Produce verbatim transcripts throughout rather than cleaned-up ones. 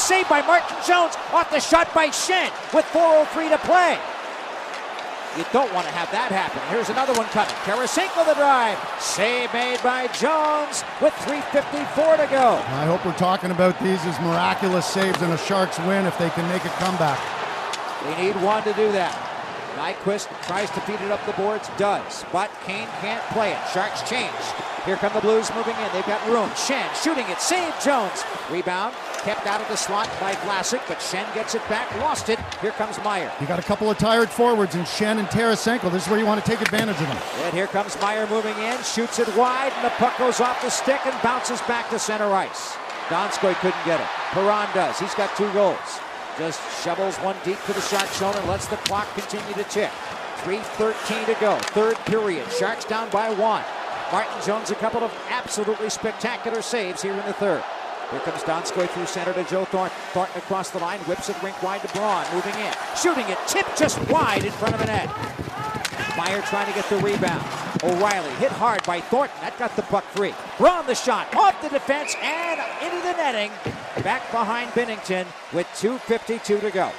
save by Martin Jones off the shot by Schenn with four oh three to play. You don't want to have that happen. Here's another one coming. Tarasenko the drive. Save made by Jones with three fifty-four to go. I hope we're talking about these as miraculous saves and a Sharks win if they can make a comeback. They need one to do that. Nyquist tries to feed it up the boards, does, but Kane can't play it. Sharks change. Here come the Blues moving in. They've got room. Schenn shooting it. Save Jones. Rebound. Kept out of the slot by Vlasic, but Schenn gets it back, lost it. Here comes Meier. You got a couple of tired forwards in Schenn and Tarasenko. This is where you want to take advantage of them. And here comes Meier moving in, shoots it wide, and the puck goes off the stick and bounces back to center ice. Donskoy couldn't get it. Perron does. He's got two goals. Just shovels one deep to the Shark zone and lets the clock continue to tick. three thirteen to go. Third period. Sharks down by one. Martin Jones, a couple of absolutely spectacular saves here in the third. Here comes Donskoy through center to Joe Thornton. Thornton across the line, whips it rink wide to Braun, moving in. Shooting it, tipped just wide in front of the net. Meier trying to get the rebound. O'Reilly hit hard by Thornton. That got the puck free. Braun the shot, off the defense and into the netting. Back behind Binnington with two fifty-two to go.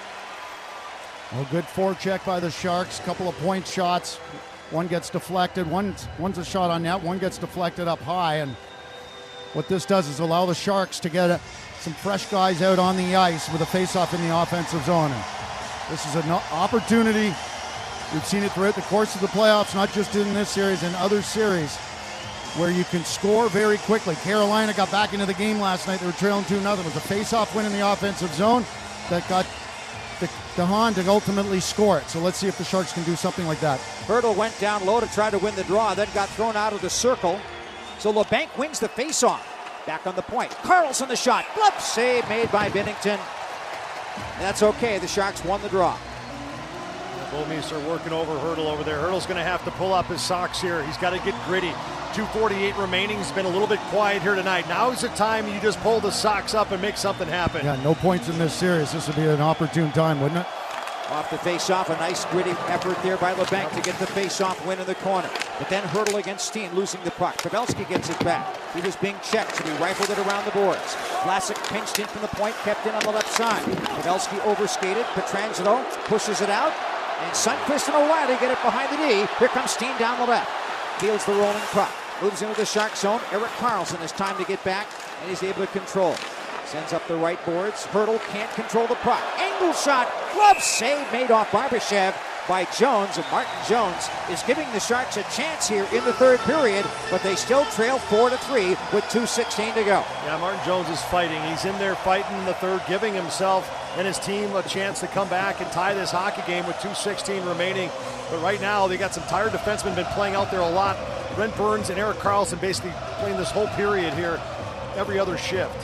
Well, good forecheck by the Sharks. Couple of point shots. One gets deflected. One, one's a shot on net. One gets deflected up high. And what this does is allow the Sharks to get a, some fresh guys out on the ice with a face-off in the offensive zone. And this is an opportunity. We've seen it throughout the course of the playoffs, not just in this series, in other series, where you can score very quickly. Carolina got back into the game last night. They were trailing two nothing. It was a face-off win in the offensive zone that got the, the Hahn to ultimately score it. So let's see if the Sharks can do something like that. Hurdle went down low to try to win the draw, then got thrown out of the circle. So LeBanc wins the face-off. Back on the point. Carlson the shot. Glove save made by Binnington. That's okay. The Sharks won the draw. Bouwmeester working over Hurdle over there. Hurdle's going to have to pull up his socks here. He's got to get gritty. two forty-eight remaining. He's been a little bit quiet here tonight. Now is the time you just pull the socks up and make something happen. Yeah, no points in this series. This would be an opportune time, wouldn't it? Off the face-off, a nice gritty effort there by LeBanc to get the face-off win in the corner. But then Hurdle against Steen, losing the puck. Pavelski gets it back. He was being checked, so he rifled it around the boards. Vlasic pinched in from the point, kept in on the left side. Pavelski overskated. Pietrangelo pushes it out. And Sundqvist and O'Reilly get it behind the D. Here comes Steen down the left. Fields the rolling puck. Moves into the Shark zone. Erik Karlsson has time to get back, and he's able to control. Sends up the right boards. Hurdle can't control the puck. Angle shot. Glove save made off Barbashev by Jones. And Martin Jones is giving the Sharks a chance here in the third period, but they still trail four to three with two sixteen to go. Yeah, Martin Jones is fighting. He's in there fighting in the third, giving himself and his team a chance to come back and tie this hockey game with two sixteen remaining. But right now, they got some tired defensemen been playing out there a lot. Brent Burns and Erik Karlsson basically playing this whole period here, every other shift.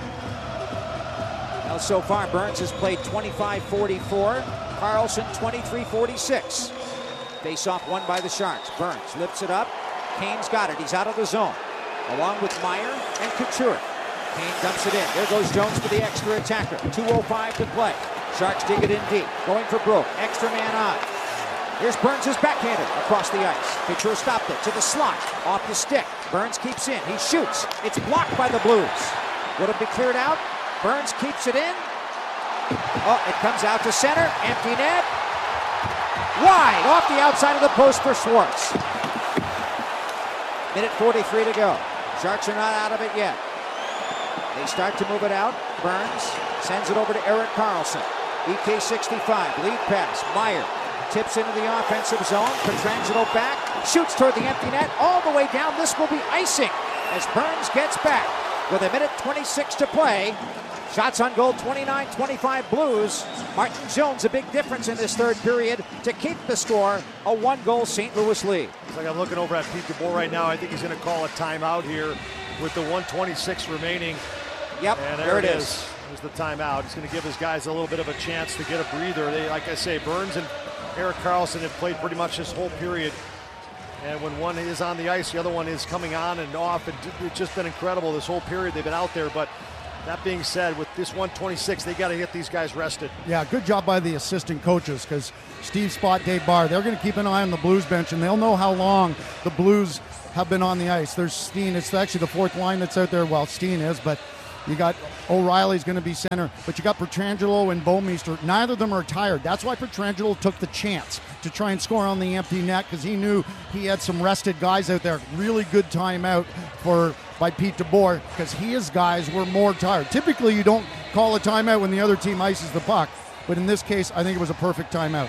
Now, so far, Burns has played twenty-five forty-four. Karlsson twenty-three forty-six. Face-off won by the Sharks. Burns lifts it up. Kane's got it. He's out of the zone. Along with Meier and Couture. Kane dumps it in. There goes Jones for the extra attacker. two oh five to play. Sharks dig it in deep. Going for broke. Extra man on. Here's Burns' backhander across the ice. Couture stopped it to the slot. Off the stick. Burns keeps in. He shoots. It's blocked by the Blues. Would it be cleared out? Burns keeps it in. Oh, it comes out to center. Empty net. Wide off the outside of the post for Schwartz. Minute forty-three to go. Sharks are not out of it yet. They start to move it out. Burns sends it over to Erik Karlsson. E K sixty-five. Lead pass. Meier tips into the offensive zone. Pietrangelo back. Shoots toward the empty net. All the way down. This will be icing as Burns gets back with a minute twenty-six to play. Shots on goal, twenty-nine twenty-five Blues. Martin Jones, a big difference in this third period to keep the score, a one-goal Saint Louis lead. It's like I'm looking over at Pete DeBoer right now. I think he's going to call a timeout here with the one twenty-six remaining. Yep, and there, there it it is. is. There's the timeout. He's going to give his guys a little bit of a chance to get a breather. They, like I say, Burns and Erik Karlsson have played pretty much this whole period. And when one is on the ice, the other one is coming on and off. And it's just been incredible this whole period. They've been out there, but that being said, with this one twenty-six, they got to get these guys rested. Yeah, good job by the assistant coaches, because Steve Spott, Dave Barr, they're going to keep an eye on the Blues bench, and they'll know how long the Blues have been on the ice. There's Steen. It's actually the fourth line that's out there. Well, Steen is, but You got O'Reilly's going to be center, but you got Pietrangelo and Bouwmeester. Neither of them are tired. That's why Pietrangelo took the chance to try and score on the empty net, because he knew he had some rested guys out there. Really good timeout for by Pete DeBoer, because his guys were more tired. Typically, you don't call a timeout when the other team ices the puck, but in this case, I think it was a perfect timeout.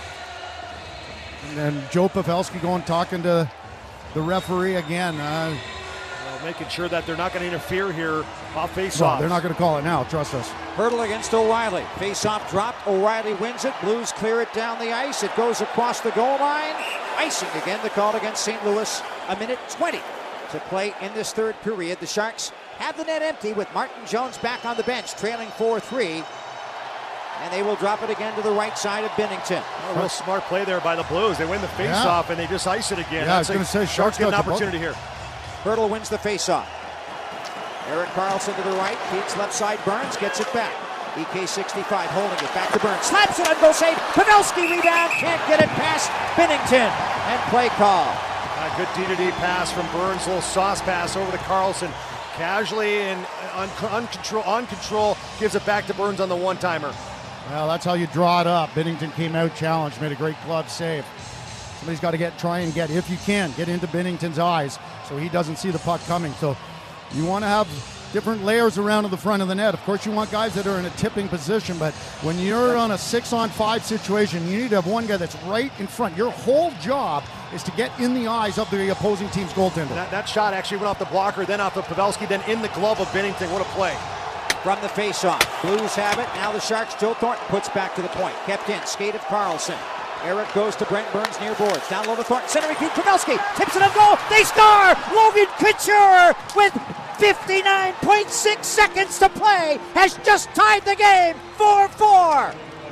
And then Joe Pavelski going talking to the referee again. Uh, well, making sure that they're not going to interfere here off face-off. Well, they're not going to call it now, trust us. Hurdle against O'Reilly. Face-off dropped. O'Reilly wins it. Blues clear it down the ice. It goes across the goal line. Icing again, the call against Saint Louis. A minute twenty to play in this third period. The Sharks have the net empty with Martin Jones back on the bench, trailing four three. And they will drop it again to the right side of Binnington. A real smart play there by the Blues. They win the face-off, yeah. and they just ice it again. Yeah, I was going to say, Sharks get an opportunity here. Hurdle wins the face-off. Erik Karlsson to the right, feeds left side, Burns gets it back. E K sixty-five holding it back to Burns, slaps it on goal save, Pavelski rebound, can't get it past Binnington, and play call. A good D to D pass from Burns, a little sauce pass over to Karlsson. Casually and on, on, control, on control, gives it back to Burns on the one-timer. Well, that's how you draw it up. Binnington came out challenged, made a great glove save. Somebody's got to get try and get, if you can, get into Binnington's eyes so he doesn't see the puck coming. So you want to have different layers around to the front of the net. Of course, you want guys that are in a tipping position, but when you're on a six-on-five situation, you need to have one guy that's right in front. Your whole job is to get in the eyes of the opposing team's goaltender. That, that shot actually went off the blocker, then off of Pavelski, then in the glove of Binnington. What a play. From the face-off, Blues have it. Now the Sharks, Joe Thornton puts back to the point. Kept in, skate of Karlsson. Eric goes to Brent Burns near boards. Down low to Thornton, centering feed, Pavelski tips it up goal. They score! Logan Couture with fifty-nine point six seconds to play has just tied the game, four four.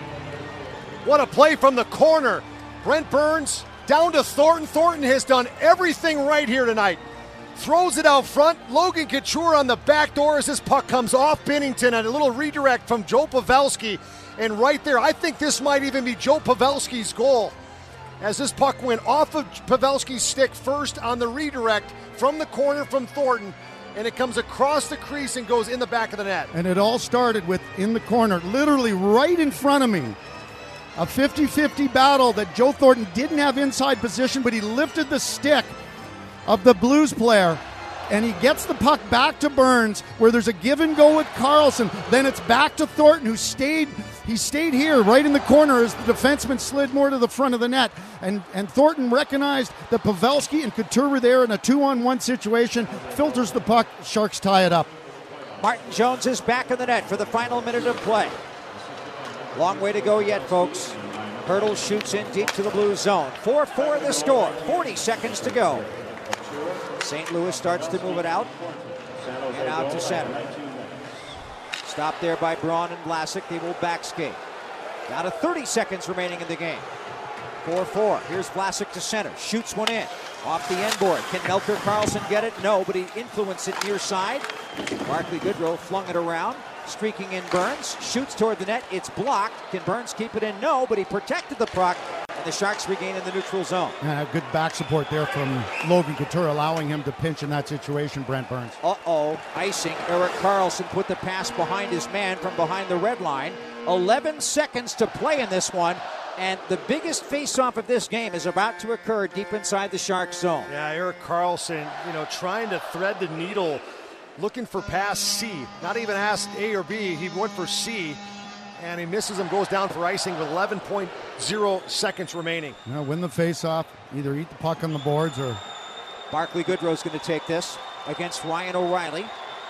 What a play from the corner. Brent Burns down to Thornton. Thornton has done everything right here tonight. Throws it out front. Logan Couture on the back door as this puck comes off Binnington, and a little redirect from Joe Pavelski. And right there, I think this might even be Joe Pavelski's goal, as this puck went off of Pavelski's stick first on the redirect from the corner from Thornton, and it comes across the crease and goes in the back of the net. And it all started with in the corner, literally right in front of me. A fifty-fifty battle that Joe Thornton didn't have inside position, but he lifted the stick of the Blues player, and he gets the puck back to Burns, where there's a give and go with Karlsson. Then it's back to Thornton, who stayed he stayed here right in the corner as the defenseman slid more to the front of the net. And, and Thornton recognized that Pavelski and Couture were there in a two-on-one situation, filters the puck, Sharks tie it up. Martin Jones is back in the net for the final minute of play. Long way to go yet, folks. Hurdle shoots in deep to the Blues zone. four four the score, forty seconds to go. Saint Louis starts to move it out, and out to center. Stopped there by Braun and Vlasic. They will back skate. Down to thirty seconds remaining in the game. four four. Here's Vlasic to center. Shoots one in. Off the end board. Can Melker Karlsson get it? No, but he influenced it near side. Barclay Goodrow flung it around. Streaking in Burns. Shoots toward the net. It's blocked. Can Burns keep it in? No, but he protected the puck. And the Sharks regain in the neutral zone. Yeah, good back support there from Logan Couture, allowing him to pinch in that situation, Brent Burns. Uh-oh. Icing. Erik Karlsson put the pass behind his man from behind the red line. eleven seconds to play in this one. And the biggest face-off of this game is about to occur deep inside the Sharks zone. Yeah, Erik Karlsson, you know, trying to thread the needle, looking for pass C. Not even asked A or B. He went for C, and he misses him, goes down for icing with eleven point oh seconds remaining. Now win the face-off, either eat the puck on the boards or... Barclay Goodrow's going to take this against Ryan O'Reilly.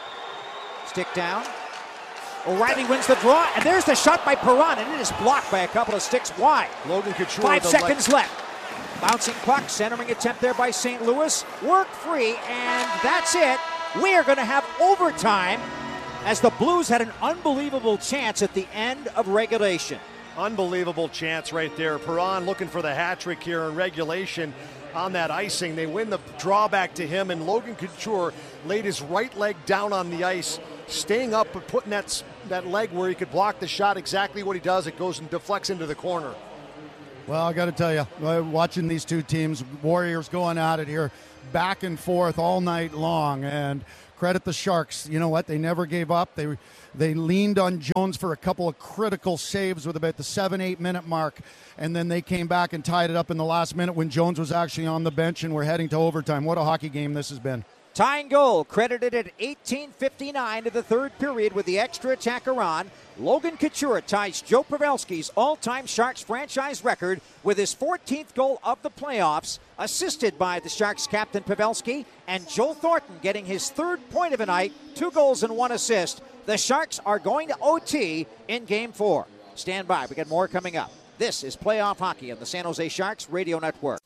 Stick down. O'Reilly wins the draw, and there's the shot by Perron, and it is blocked by a couple of sticks wide. Logan Couture. Five seconds left. Bouncing puck, centering attempt there by Saint Louis. Work free, and that's it. We are going to have overtime as the Blues had an unbelievable chance at the end of regulation. Unbelievable chance right there. Perron looking for the hat trick here in regulation on that icing. They win the drawback to him, and Logan Couture laid his right leg down on the ice, staying up but putting that, that leg where he could block the shot. Exactly what he does. It goes and deflects into the corner. Well, I got to tell you, watching these two teams, Warriors going at it here, back and forth all night long, and credit the Sharks. You know what? They never gave up. They they leaned on Jones for a couple of critical saves with about the seven, eight minute mark, and then they came back and tied it up in the last minute when Jones was actually on the bench, and we're heading to overtime. What a hockey game this has been. Tying goal credited at eighteen fifty-nine to the third period with the extra attacker on. Logan Couture ties Joe Pavelski's all-time Sharks franchise record with his fourteenth goal of the playoffs, assisted by the Sharks captain Pavelski and Joe Thornton getting his third point of the night, two goals and one assist. The Sharks are going to O T in Game four. Stand by. We got more coming up. This is Playoff Hockey on the San Jose Sharks Radio Network.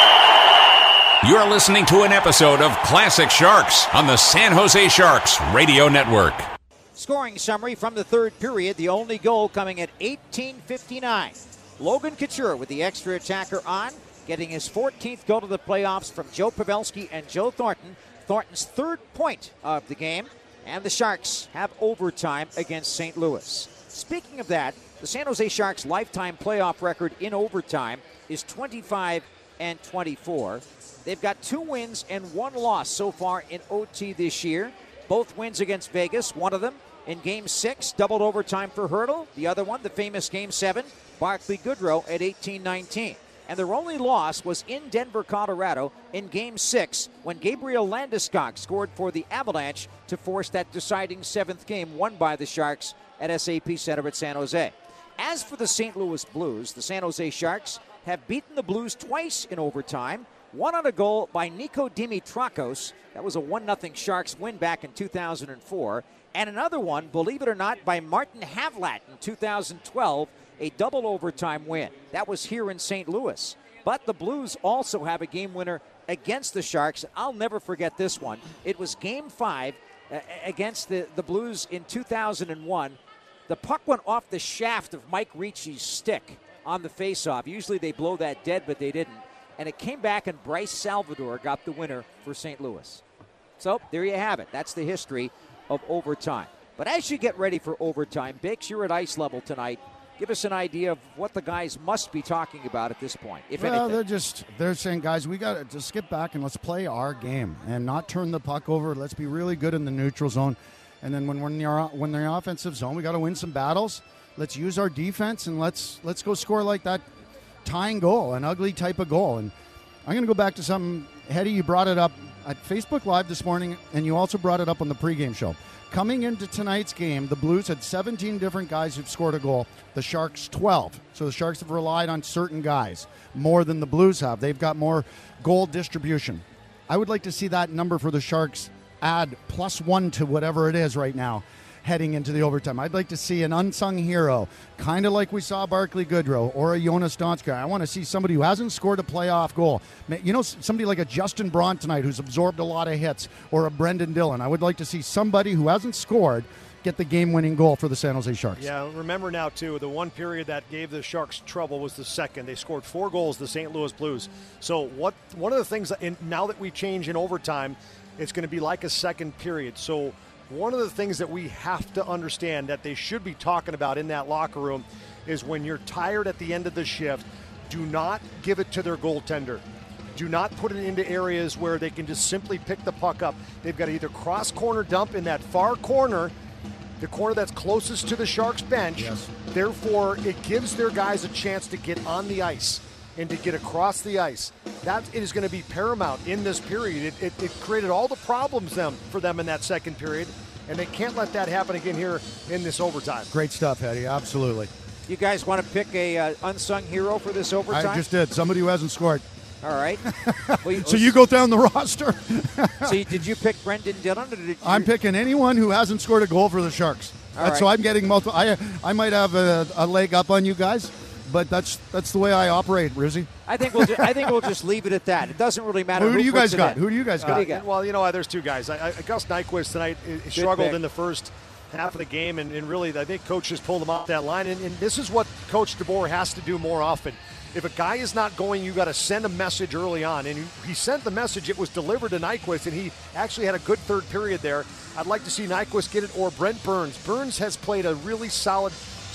You're listening to an episode of Classic Sharks on the San Jose Sharks Radio Network. Scoring summary from the third period, the only goal coming at eighteen fifty-nine. Logan Couture with the extra attacker on, getting his fourteenth goal to the playoffs from Joe Pavelski and Joe Thornton. Thornton's third point of the game, and the Sharks have overtime against Saint Louis. Speaking of that, the San Jose Sharks' lifetime playoff record in overtime is twenty-five and twenty-four. They've got two wins and one loss so far in O T this year. Both wins against Vegas, one of them in Game six, doubled overtime for Hertl. The other one, the famous Game seven, Barclay Goodrow at eighteen nineteen. And their only loss was in Denver, Colorado in Game six when Gabriel Landeskog scored for the Avalanche to force that deciding seventh game won by the Sharks at S A P Center at San Jose. As for the Saint Louis Blues, the San Jose Sharks have beaten the Blues twice in overtime. One on a goal by Nico Dimitrakos. That was a one nothing Sharks win back in two thousand four. And another one, believe it or not, by Martin Havlat in two thousand twelve, a double overtime win. That was here in Saint Louis. But the Blues also have a game winner against the Sharks. I'll never forget this one. It was Game five uh, against the, the Blues in two thousand one. The puck went off the shaft of Mike Ricci's stick on the faceoff. Usually they blow that dead, but they didn't. And it came back, and Bryce Salvador got the winner for Saint Louis. So there you have it. That's the history of overtime. But as you get ready for overtime, Biggs, you're at ice level tonight. Give us an idea of what the guys must be talking about at this point, if well, anything. they're just they're saying, guys, we got to just get back and let's play our game and not turn the puck over. Let's be really good in the neutral zone. And then when we're in the, when they're in the offensive zone, we got to win some battles. Let's use our defense, and let's let's go score like that tying goal, an ugly type of goal. And I'm going to go back to something, Hetty, you brought it up at Facebook Live this morning, and you also brought it up on the pregame show. Coming into tonight's game, the Blues had seventeen different guys who've scored a goal. The Sharks, twelve. So the Sharks have relied on certain guys more than the Blues have. They've got more goal distribution. I would like to see that number for the Sharks add plus one to whatever it is right now heading into the overtime. I'd like to see an unsung hero, kind of like we saw Barclay Goodrow or a Jonas Donskoi. I want to see somebody who hasn't scored a playoff goal. You know, somebody like a Justin Braun tonight who's absorbed a lot of hits, or a Brendan Dillon. I would like to see somebody who hasn't scored get the game-winning goal for the San Jose Sharks. Yeah, remember now, too, the one period that gave the Sharks trouble was the second. They scored four goals, the Saint Louis Blues. So what? one of the things, in, now that we change in overtime, it's going to be like a second period. So one of the things that we have to understand that they should be talking about in that locker room is when you're tired at the end of the shift, do not give it to their goaltender. Do not put it into areas where they can just simply pick the puck up. They've got to either cross corner dump in that far corner, the corner that's closest to the Sharks bench. Yes. Therefore, it gives their guys a chance to get on the ice and to get across the ice. That is going to be paramount in this period. It, it, it created all the problems them, for them in that second period, and they can't let that happen again here in this overtime. Great stuff, Eddie. Absolutely. You guys want to pick a uh, unsung hero for this overtime? I just did. Somebody who hasn't scored. All right. Well, you, so you go down the roster. So you, did you pick Brendan Dillon? Or did you... I'm picking anyone who hasn't scored a goal for the Sharks. All That's, right. So I'm getting multiple. I I might have a, a leg up on you guys, but that's that's the way I operate, Rizzy. I think we'll just, I think we'll just leave it at that. It doesn't really matter. Who, who do you puts guys it got? in. Who do you guys Who got? do you got? Well, you know, there's two guys. I, I, Gus Nyquist tonight he struggled pick. in the first half of the game, and, and really, I think Coach just pulled him off that line. And, and this is what Coach DeBoer has to do more often. If a guy is not going, you got to send a message early on. And he, he sent the message. It was delivered to Nyquist, and he actually had a good third period there. I'd like to see Nyquist get it, or Brent Burns. Burns has played a really solid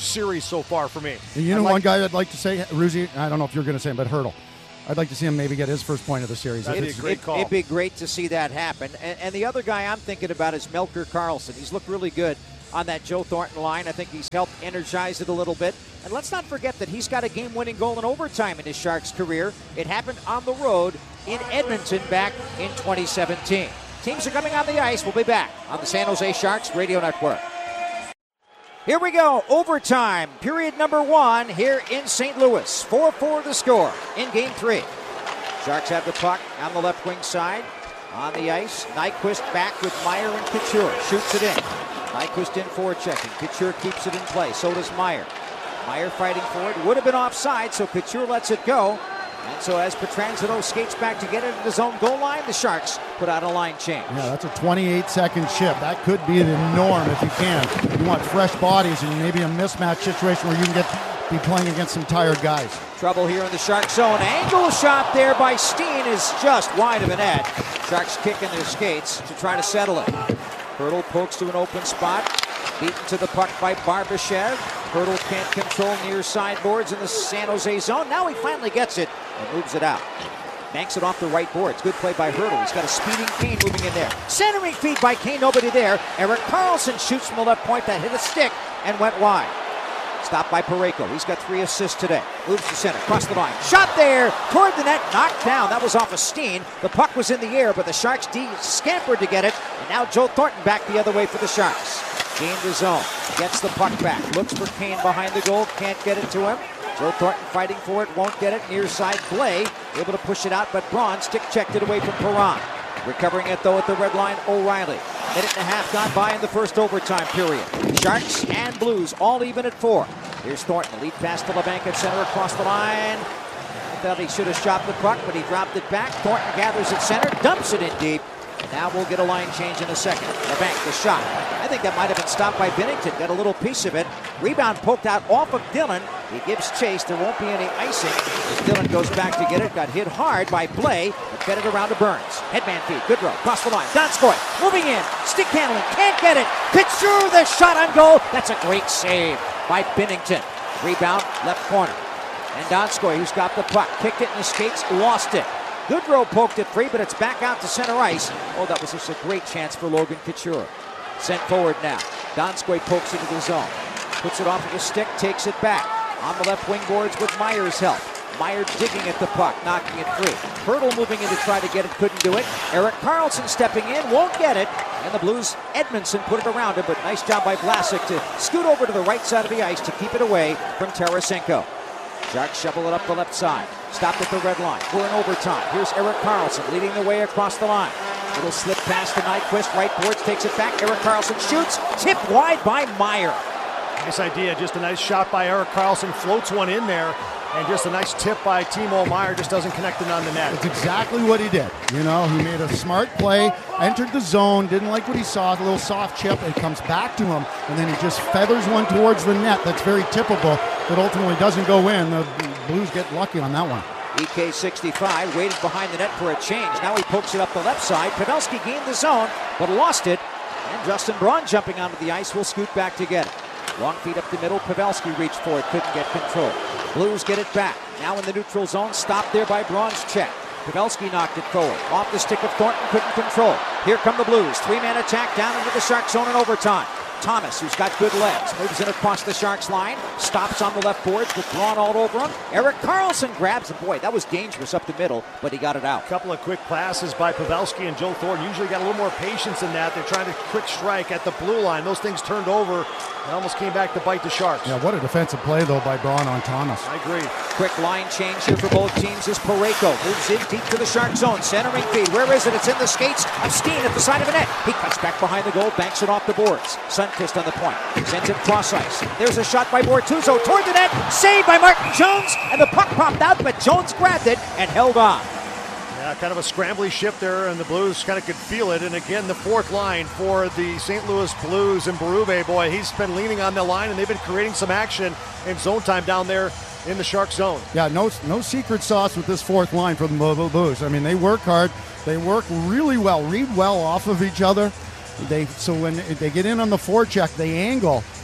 series so far for me. You know, like, one guy I'd like to say, Ruzi, I don't know if you're going to say him, but Hurdle. I'd like to see him maybe get his first point of the series. That'd be a great it, call. It'd be great to see that happen. And, and the other guy I'm thinking about is Melker Karlsson. He's looked really good on that Joe Thornton line. I think he's helped energize it a little bit. And let's not forget that he's got a game-winning goal in overtime in his Sharks career. It happened on the road in Edmonton back in twenty seventeen. Teams are coming on the ice. We'll be back on the San Jose Sharks Radio Network. Here we go, overtime, period number one here in Saint Louis. four four the score in game three. Sharks have the puck on the left wing side. On the ice, Nyquist back with Meyer and Couture. Shoots it in. Nyquist in forechecking. Couture keeps it in play. So does Meyer. Meyer fighting for it. Would have been offside, so Couture lets it go. And so as Pietrangelo skates back to get it at his own goal line, the Sharks put out a line change. Yeah, that's a twenty-eight second shift. That could be the norm if you can. You want fresh bodies and maybe a mismatch situation where you can get be playing against some tired guys. Trouble here in the Shark zone. Angle shot there by Steen is just wide of a net. Sharks kicking their skates to try to settle it. Hurdle pokes to an open spot. Beaten to the puck by Barbashev. Hurdle can't control near sideboards in the San Jose zone. Now he finally gets it and moves it out. Banks it off the right boards. Good play by Hurdle. He's got a speeding Kane moving in there. Centering feed by Kane. Nobody there. Erik Karlsson shoots from the left point. That hit a stick and went wide. Stopped by Parayko. He's got three assists today. Moves to center. Across the line. Shot there. Toward the net. Knocked down. That was off of Steen. The puck was in the air, but the Sharks D scampered to get it. And now Joe Thornton back the other way for the Sharks. Gained the zone. Gets the puck back. Looks for Kane behind the goal. Can't get it to him. Joe Thornton fighting for it. Won't get it. Near side Blais. Able to push it out, but Braun stick checked it away from Perron. Recovering it, though, at the red line, O'Reilly. Minute and a half gone by in the first overtime period. Sharks and Blues all even at four. Here's Thornton. Lead pass to LeBanc at center across the line. I thought he should have shot the puck, but he dropped it back. Thornton gathers it center, dumps it in deep. Now we'll get a line change in a second. LeBanc, the shot. I think that might have been stopped by Binnington. Got a little piece of it. Rebound poked out off of Dillon. He gives chase. There won't be any icing as Dillon goes back to get it. Got hit hard by Blais, but fed it around to Burns. Headman feed. Goodrow. Cross the line. Donskoy moving in. Stick handling. Can't get it. Couture the shot on goal. That's a great save by Binnington. Rebound left corner. And Donskoy, who's got the puck, kicked it in the skates, lost it. Goodrow poked it free, but it's back out to center ice. Oh, that was just a great chance for Logan Couture. Sent forward now. Donskoy pokes into the zone. Puts it off of the stick, takes it back. On the left wing boards with Meyer's help. Meyer digging at the puck, knocking it free. Hurdle moving in to try to get it, couldn't do it. Erik Karlsson stepping in, won't get it. And the Blues, Edmondson put it around him, but nice job by Vlasic to scoot over to the right side of the ice to keep it away from Tarasenko. Sharks shovel it up the left side. Stopped at the red line. We're in overtime. Here's Erik Karlsson leading the way across the line. Little slip pass to Nyquist. Right boards, takes it back. Erik Karlsson shoots. Tipped wide by Meyer. Nice idea. Just a nice shot by Erik Karlsson. Floats one in there. And just a nice tip by Timo Meyer. Just doesn't connect it on the net. That's exactly what he did. You know, he made a smart play, entered the zone, didn't like what he saw, a little soft chip. It comes back to him, and then he just feathers one towards the net. That's very typical, but ultimately doesn't go in. The Blues get lucky on that one. E K sixty-five waited behind the net for a change. Now he pokes it up the left side. Pavelski gained the zone, but lost it. And Justin Braun jumping onto the ice will scoot back to get it. Long feet up the middle. Pavelski reached for it, couldn't get control. Blues get it back. Now in the neutral zone, stopped there by Braun's check. Pavelski knocked it forward. Off the stick of Thornton, couldn't control. Here come the Blues. Three-man attack down into the Shark zone in overtime. Thomas, who's got good legs, moves in across the Sharks line, stops on the left boards with Braun all over him. Erik Karlsson grabs him. Boy, that was dangerous up the middle, but he got it out. A couple of quick passes by Pavelski and Joe Thornton. Usually got a little more patience than that. They're trying to quick strike at the blue line. Those things turned over and almost came back to bite the Sharks. Yeah, what a defensive play, though, by Braun on Thomas. I agree. Quick line change here for both teams as Parayko moves in deep to the Shark zone. Centering feed. Where is it? It's in the skates of Steen at the side of the net. He cuts back behind the goal, banks it off the boards. Sundqvist on the point. Sends it cross ice. There's a shot by Bortuzzo toward the net. Saved by Martin Jones. And the puck popped out, but Jones grabbed it and held on. Yeah, kind of a scrambly shift there, and the Blues kind of could feel it. And again, the fourth line for the Saint Louis Blues and Berube, boy, he's been leaning on the line, and they've been creating some action in zone time down there in the Shark zone. Yeah, no, no secret sauce with this fourth line for the Blues. I mean, they work hard. They work really well, read well off of each other. They so when they get in on the forecheck, they angle,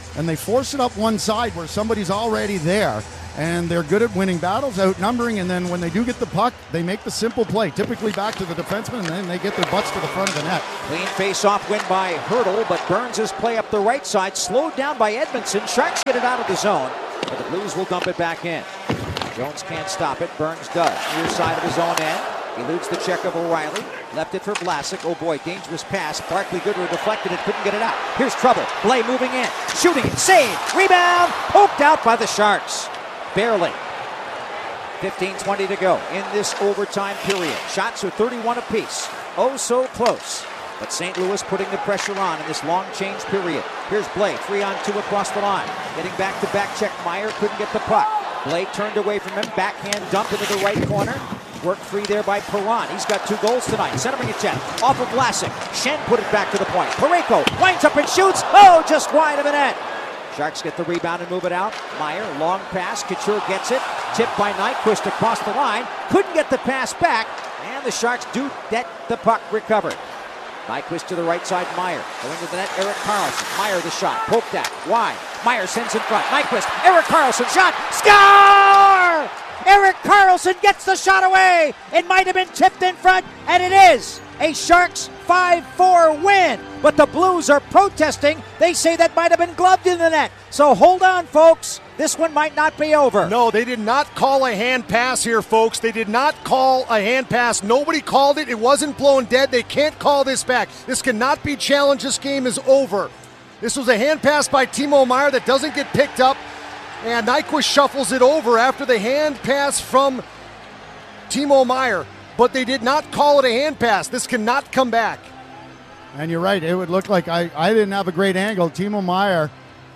and they force it up one side where somebody's already there. And they're good at winning battles, outnumbering, and then when they do get the puck, they make the simple play, typically back to the defenseman, and then they get their butts to the front of the net. Clean face-off win by Hurdle, but Burns' play up the right side, slowed down by Edmondson. Sharks get it out of the zone, but the Blues will dump it back in. Jones can't stop it. Burns does. Near side of his own end. Eludes the check of O'Reilly. Left it for Vlasic. Oh boy, dangerous pass. Barkley Goodrow deflected it, couldn't get it out. Here's trouble. Blais moving in. Shooting it. Save. Rebound. Poked out by the Sharks. Barely. fifteen twenty to go in this overtime period. Shots are thirty-one apiece. Oh, so close. But Saint Louis putting the pressure on in this long change period. Here's Blais, three on two across the line. Getting back to back check. Meyer couldn't get the puck. Blais turned away from him. Backhand dump into the right corner. Worked free there by Perron. He's got two goals tonight. Centering a check. Off of Vlasic. Shen put it back to the point. Parayko winds up and shoots. Oh, just wide of the net. Sharks get the rebound and move it out. Meyer, long pass. Couture gets it. Tipped by Nyquist across the line. Couldn't get the pass back. And the Sharks do get the puck recovered. Nyquist to the right side. Meyer going to the net. Erik Karlsson. Meyer the shot. Poked at. Wide. Meyer sends in front. Nyquist. Erik Karlsson shot. Score! Erik Karlsson gets the shot away. It might have been tipped in front, and it is a Sharks five four win. But the Blues are protesting. They say that might have been gloved in the net. So hold on, folks. This one might not be over. No, they did not call a hand pass here, folks. They did not call a hand pass. Nobody called it. It wasn't blown dead. They can't call this back. This cannot be challenged. This game is over. This was a hand pass by Timo Meier that doesn't get picked up. And Nyquist shuffles it over after the hand pass from Timo Meier. But they did not call it a hand pass. This cannot come back. And you're right. It would look like I, I didn't have a great angle. Timo Meier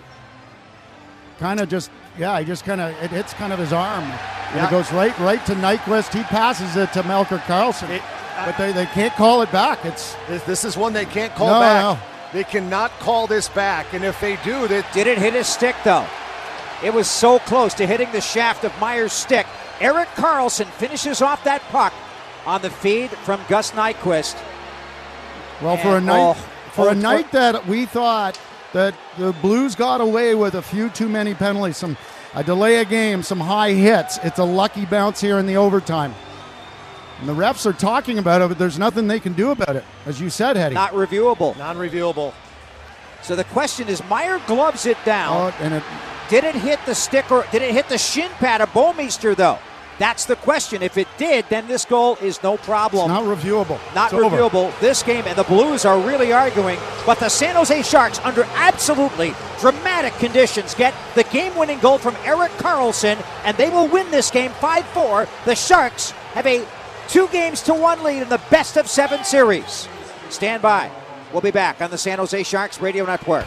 kind of just, yeah, he just kind of, it hits kind of his arm. And yeah. It goes right right to Nyquist. He passes it to Melker Karlsson. It, uh, but they, they can't call it back. It's This, this is one they can't call no, back. No. They cannot call this back. And if they do, they... Did it hit his stick, though? It was so close to hitting the shaft of Meier's stick. Erik Karlsson finishes off that puck on the feed from Gus Nyquist. Well, for a And, night, oh, for oh, a night that we thought that the Blues got away with a few too many penalties, some a delay of game, some high hits. It's a lucky bounce here in the overtime. And the refs are talking about it, but there's nothing they can do about it, as you said, Hetty. Not reviewable. Non-reviewable. So the question is, Meier gloves it down. Oh, and it, Did it hit the stick or did it hit the shin pad of Bouwmeester, though? That's the question. If it did, then this goal is no problem. It's not reviewable. Not it's reviewable. Over. This game, and the Blues are really arguing, but the San Jose Sharks, under absolutely dramatic conditions, get the game-winning goal from Erik Karlsson, and they will win this game five four. The Sharks have a two games to one lead in the best of seven series. Stand by. We'll be back on the San Jose Sharks Radio Network.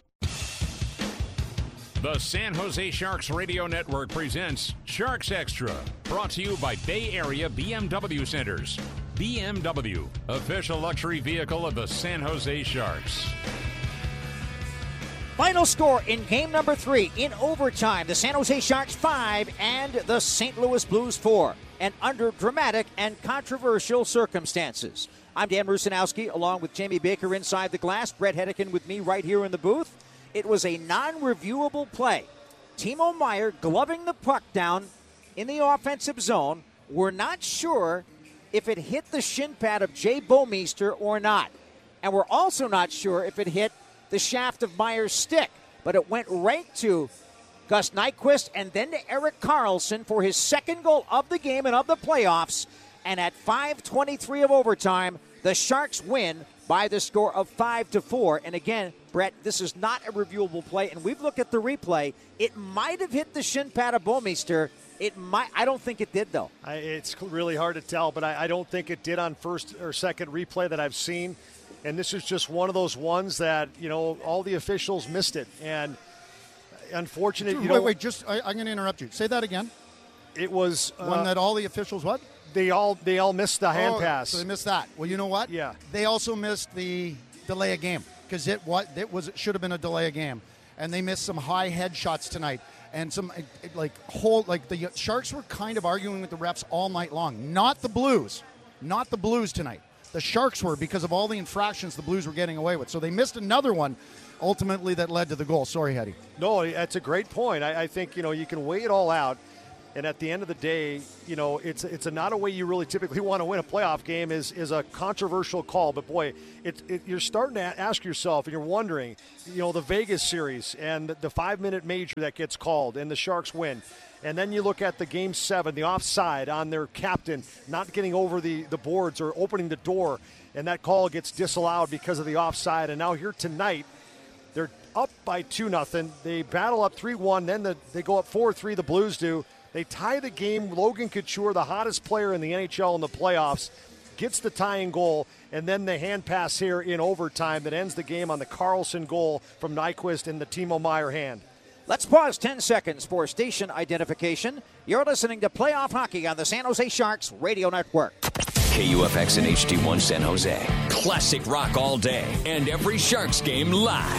The San Jose Sharks Radio Network presents Sharks Extra, brought to you by Bay Area B M W Centers. B M W, official luxury vehicle of the San Jose Sharks. Final score in game number three in overtime. The San Jose Sharks five and the Saint Louis Blues four. And under dramatic and controversial circumstances. I'm Dan Rusanowski, along with Jamie Baker inside the glass. Brett Hedican with me right here in the booth. It was a non-reviewable play. Timo Meier gloving the puck down in the offensive zone. We're not sure if it hit the shin pad of Jay Bouwmeester or not. And we're also not sure if it hit the shaft of Meier's stick. But it went right to Gus Nyquist and then to Erik Karlsson for his second goal of the game and of the playoffs. And at five twenty-three of overtime, the Sharks win by the score of five to four. And again, Brett, this is not a reviewable play, and we've looked at the replay. It might have hit the shin pad of Bouwmeester. It might. I don't think it did, though. I, it's really hard to tell, but I, I don't think it did on first or second replay that I've seen. And this is just one of those ones that, you know, all the officials missed it. And unfortunate, you wait, know. Wait, just, I, I'm going to interrupt you. Say that again. It was. One uh, that all the officials, what? They all they all missed the hand oh, pass. So they missed that. Well, you know what? Yeah. They also missed the delay of game because it what it was it should have been a delay of game, and they missed some high head shots tonight and some like whole like the Sharks were kind of arguing with the refs all night long. Not the Blues, not the Blues tonight. The Sharks were because of all the infractions the Blues were getting away with. So they missed another one ultimately that led to the goal. Sorry, Hetty. No, that's a great point. I, I think, you know, you can weigh it all out. And at the end of the day, you know, it's it's a, not a way you really typically want to win a playoff game is is a controversial call. But, boy, it, it, you're starting to ask yourself and you're wondering, you know, the Vegas series and the five-minute major that gets called and the Sharks win. And then you look at the game seven, the offside on their captain not getting over the, the boards or opening the door, and that call gets disallowed because of the offside. And now here tonight, they're up by two nothing. They battle up three one. Then the, they go up four three, the Blues do. They tie the game. Logan Couture, the hottest player in the N H L in the playoffs, gets the tying goal, and then the hand pass here in overtime that ends the game on the Karlsson goal from Nyquist in the Timo Meier hand. Let's pause ten seconds for station identification. You're listening to Playoff Hockey on the San Jose Sharks Radio Network. K U F X and H D one San Jose. Classic rock all day and every Sharks game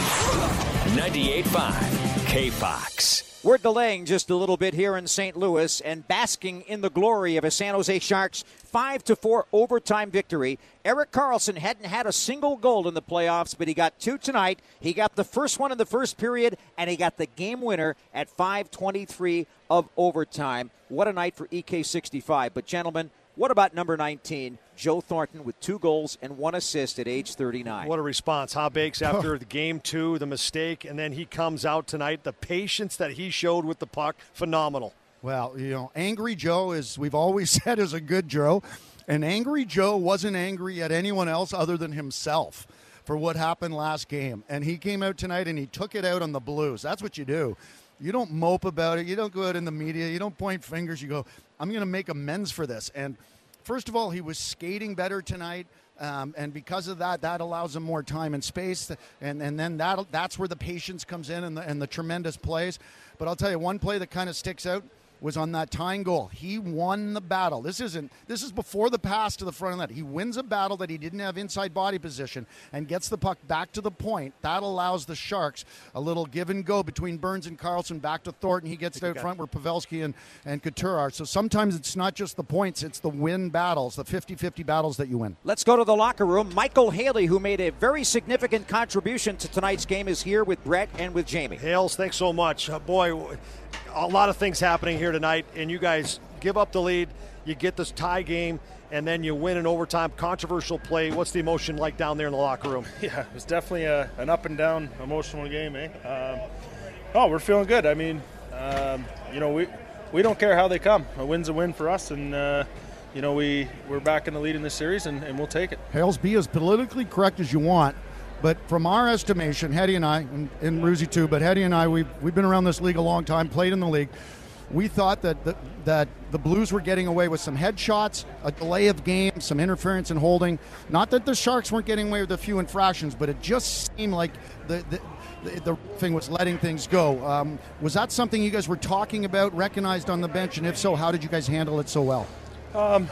live. ninety-eight point five K-Fox. We're delaying just a little bit here in Saint Louis and basking in the glory of a San Jose Sharks five to four overtime victory. Erik Karlsson hadn't had a single goal in the playoffs, but he got two tonight. He got the first one in the first period, and he got the game winner at five twenty-three of overtime. What a night for E K sixty-five. But, gentlemen, what about number nineteen, Joe Thornton, with two goals and one assist at age thirty-nine? What a response. Hobb Bakes after the game two, the mistake, and then he comes out tonight. The patience that he showed with the puck, phenomenal. Well, you know, Angry Joe, is we've always said, is a good Joe. And Angry Joe wasn't angry at anyone else other than himself for what happened last game. And he came out tonight and he took it out on the Blues. That's what you do. You don't mope about it. You don't go out in the media. You don't point fingers. You go, I'm going to make amends for this. And first of all, he was skating better tonight. Um, and because of that, that allows him more time and space. And, and then that that's where the patience comes in and the, and the tremendous plays. But I'll tell you, one play that kind of sticks out was on that tying goal. He won the battle. This isn't. This is before the pass to the front of that. He wins a battle that he didn't have inside body position and gets the puck back to the point. That allows the Sharks a little give and go between Burns and Karlsson back to Thornton. He gets it out front where Pavelski and, and Couture are. So sometimes it's not just the points, it's the win battles, the fifty-fifty battles that you win. Let's go to the locker room. Michael Haley, who made a very significant contribution to tonight's game, is here with Brett and with Jamie. Hales, thanks so much. Uh, boy, a lot of things happening here tonight, and you guys give up the lead, you get this tie game, and then you win in overtime. Controversial play. What's the emotion like down there in the locker room? Yeah, it was definitely a, an up and down emotional game, eh? Um, oh, we're feeling good. I mean, um, you know, we we don't care how they come. A win's a win for us, and uh, you know, we we're back in the lead in this series, and, and we'll take it. Hales, be as politically correct as you want. But from our estimation, Hetty and I, and, and Ruzi too, but Hetty and I, we've, we've been around this league a long time, played in the league. We thought that the, that the Blues were getting away with some headshots, a delay of game, some interference and holding. Not that the Sharks weren't getting away with a few infractions, but it just seemed like the, the, the, the thing was letting things go. Um, was that something you guys were talking about, recognized on the bench? And if so, how did you guys handle it so well? Um,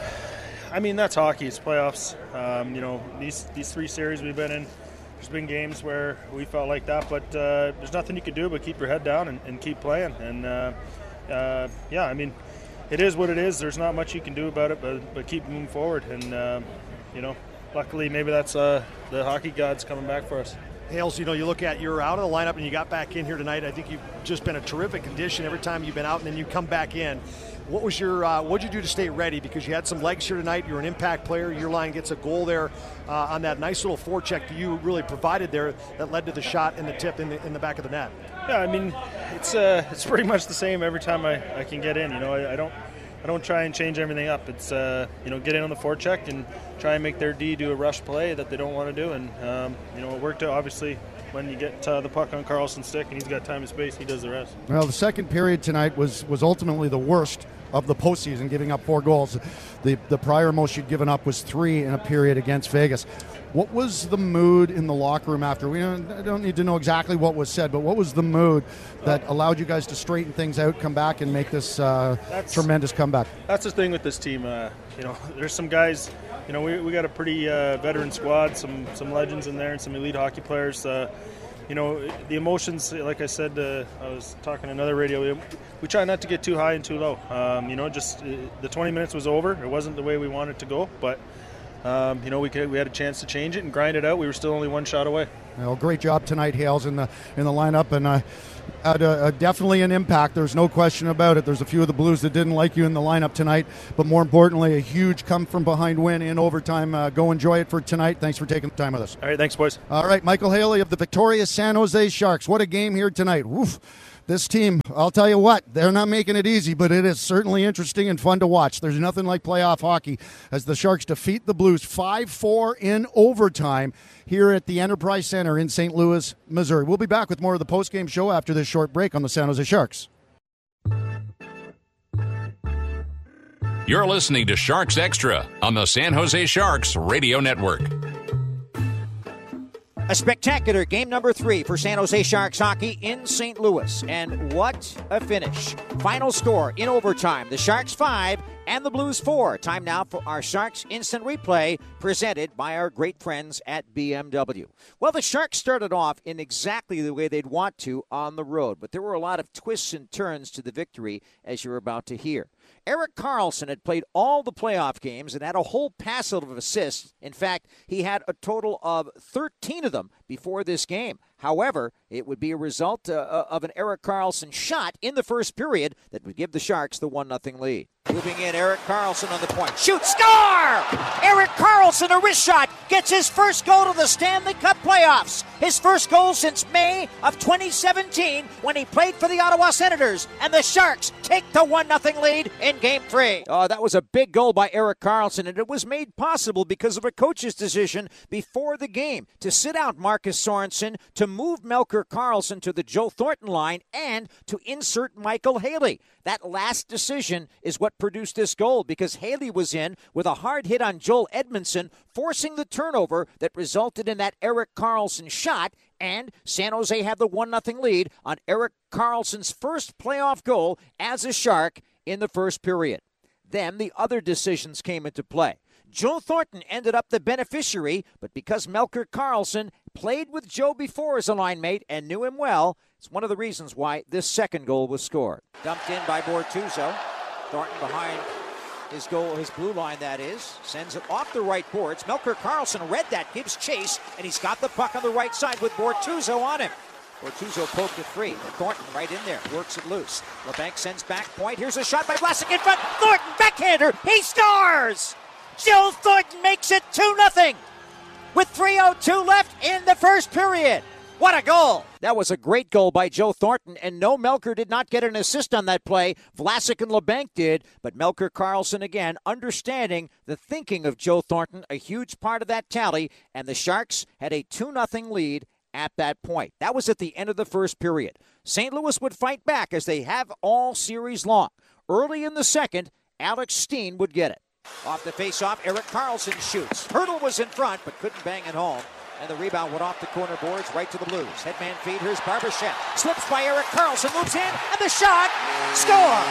I mean, that's hockey. It's playoffs. Um, you know, these, these three series we've been in, there's been games where we felt like that, but uh, there's nothing you can do but keep your head down and, and keep playing. And, uh, uh, yeah, I mean, it is what it is. There's not much you can do about it, but, but keep moving forward. And, uh, you know, luckily maybe that's uh, the hockey gods coming back for us. Hales, you know, you look at you're out of the lineup and you got back in here tonight. I think you've just been a terrific condition every time you've been out, and then you come back in. What was your uh, what did you do to stay ready? Because you had some legs here tonight. You're an impact player. Your line gets a goal there uh, on that nice little forecheck that you really provided there that led to the shot and the tip in the in the back of the net. Yeah, I mean, it's uh, it's pretty much the same every time I, I can get in. You know, I, I don't I don't try and change everything up. It's uh, you know, get in on the forecheck and try and make their D do a rush play that they don't want to do. And um, you know, it worked out obviously. When you get uh, the puck on Karlsson's stick and he's got time and space, he does the rest. Well, the second period tonight was was ultimately the worst of the postseason, giving up four goals. The the prior most you'd given up was three in a period against Vegas. What was the mood in the locker room after? We don't, I don't need to know exactly what was said, but what was the mood that allowed you guys to straighten things out, come back, and make this uh, tremendous comeback? That's the thing with this team. Uh, you know, there's some guys. You know, we we got a pretty uh, veteran squad, some some legends in there, and some elite hockey players. Uh, you know, the emotions, like I said, uh, I was talking to another radio. We, we try not to get too high and too low. Um, you know, just uh, the twenty minutes was over. It wasn't the way we wanted it to go, but um, you know, we could, we had a chance to change it and grind it out. We were still only one shot away. You know, great job tonight, Hales, in the in the lineup, and uh, had a, a, definitely an impact. There's no question about it. There's a few of the Blues that didn't like you in the lineup tonight, but more importantly, a huge come-from-behind win in overtime. Uh, go enjoy it for tonight. Thanks for taking the time with us. All right, thanks, boys. All right, Michael Haley of the victorious San Jose Sharks. What a game here tonight. Woof. This team, I'll tell you what, they're not making it easy, but it is certainly interesting and fun to watch. There's nothing like playoff hockey as the Sharks defeat the Blues five four in overtime here at the Enterprise Center in Saint Louis, Missouri. We'll be back with more of the postgame show after this short break on the San Jose Sharks. You're listening to Sharks Extra on the San Jose Sharks Radio Network. A spectacular game number three for San Jose Sharks hockey in Saint Louis. And what a finish. Final score in overtime. The Sharks five and the Blues four. Time now for our Sharks Instant Replay presented by our great friends at B M W. Well, the Sharks started off in exactly the way they'd want to on the road, but there were a lot of twists and turns to the victory, as you're about to hear. Erik Karlsson had played all the playoff games and had a whole passel of assists. In fact, he had a total of thirteen of them before this game. However, it would be a result uh, of an Erik Karlsson shot in the first period that would give the Sharks the one nothing lead. Moving in, Erik Karlsson on the point. Shoot, score! Erik Karlsson, a wrist shot, gets his first goal to the Stanley Cup playoffs. His first goal since May of twenty seventeen when he played for the Ottawa Senators. And the Sharks take the one nothing lead in Game three. Oh, that was a big goal by Erik Karlsson, and it was made possible because of a coach's decision before the game to sit out Marcus Sorensen, to move Melker Karlsson to the Joe Thornton line, and to insert Michael Haley. That last decision is what produced this goal because Haley was in with a hard hit on Joel Edmondson, forcing the turnover that resulted in that Erik Karlsson shot, and San Jose had the one nothing lead on Erik Karlsson's first playoff goal as a Shark in the first period. Then the other decisions came into play. Joe Thornton ended up the beneficiary, but because Melker Karlsson played with Joe before as a line mate and knew him well, it's one of the reasons why this second goal was scored. Dumped in by Bortuzzo. Thornton behind his goal, his blue line that is, sends it off the right boards. Melker Karlsson read that, gives chase, and he's got the puck on the right side with Bortuzzo on him. Bortuzzo poked it free. Thornton right in there, works it loose. LeBanc sends back point. Here's a shot by Vlasic in front. Thornton, backhander, he scores! Joe Thornton makes it two nothing with three oh two left in the first period. What a goal! That was a great goal by Joe Thornton, and no, Melker did not get an assist on that play. Vlasic and LeBanc did, but Melker Karlsson again, understanding the thinking of Joe Thornton, a huge part of that tally, and the Sharks had a two nothing lead at that point. That was at the end of the first period. Saint Louis would fight back as they have all series long. Early in the second, Alex Steen would get it. Off the face-off, Erik Karlsson shoots. Hurdle was in front, but couldn't bang it home. And the rebound went off the corner boards right to the Blues. Headman feed, here's Barbashev. Slips by Erik Karlsson, moves in, and the shot, score!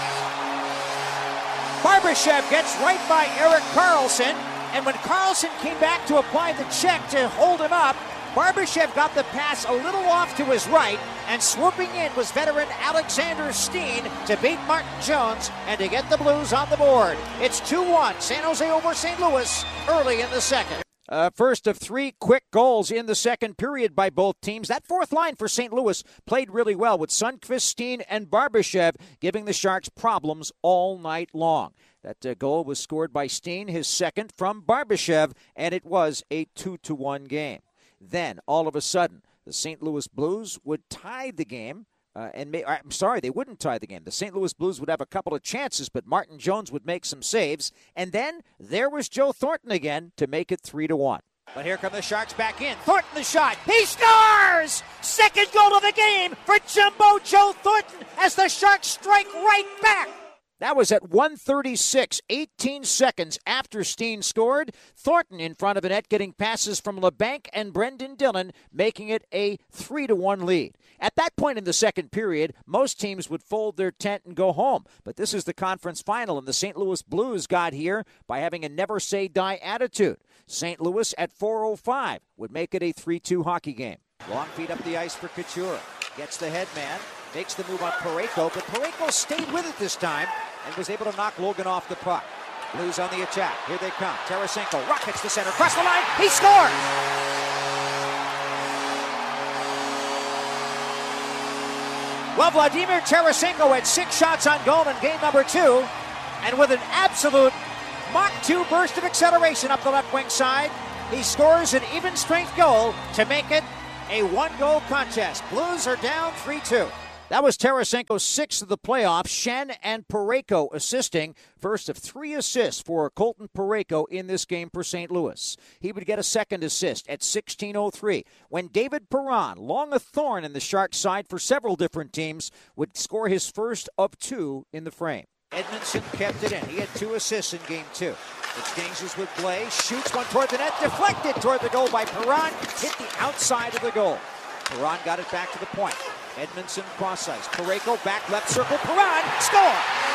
Barbashev gets right by Erik Karlsson, and when Karlsson came back to apply the check to hold him up, Barbashev got the pass a little off to his right, and swooping in was veteran Alexander Steen to beat Martin Jones and to get the Blues on the board. It's two one, San Jose over Saint Louis early in the second. Uh, first of three quick goals in the second period by both teams. That fourth line for Saint Louis played really well with Sundqvist, Steen, and Barbashev giving the Sharks problems all night long. That uh, goal was scored by Steen, his second from Barbashev, and it was a two to one game. Then, all of a sudden, the Saint Louis Blues would tie the game. Uh, and may, I'm sorry, they wouldn't tie the game. The Saint Louis Blues would have a couple of chances, but Martin Jones would make some saves. And then there was Joe Thornton again to make it three to one. But here come the Sharks back in. Thornton the shot. He scores! Second goal of the game for Jumbo Joe Thornton as the Sharks strike right back. That was at one thirty-six, eighteen seconds after Steen scored. Thornton in front of the net getting passes from LeBanc and Brendan Dillon, making it a three to one lead. At that point in the second period, most teams would fold their tent and go home. But this is the conference final, and the Saint Louis Blues got here by having a never-say-die attitude. Saint Louis at four oh five would make it a three two hockey game. Long feed up the ice for Couture. Gets the head man. Makes the move on Parayko, but Parayko stayed with it this time and was able to knock Logan off the puck. Blues on the attack. Here they come. Tarasenko rockets the center. Across the line. He scores! Well, Vladimir Tarasenko had six shots on goal in game number two, and with an absolute Mach two burst of acceleration up the left wing side, he scores an even strength goal to make it a one-goal contest. Blues are down three two. That was Tarasenko's sixth of the playoffs. Schenn and Parayko assisting. First of three assists for Colton Parayko in this game for Saint Louis. He would get a second assist at sixteen oh three when David Perron, long a thorn in the Sharks' side for several different teams, would score his first of two in the frame. Edmondson kept it in. He had two assists in game two. Exchanges with Blais, shoots one toward the net, deflected toward the goal by Perron, hit the outside of the goal. Perron got it back to the point. Edmondson cross ice. Parayko back left circle. Perron score!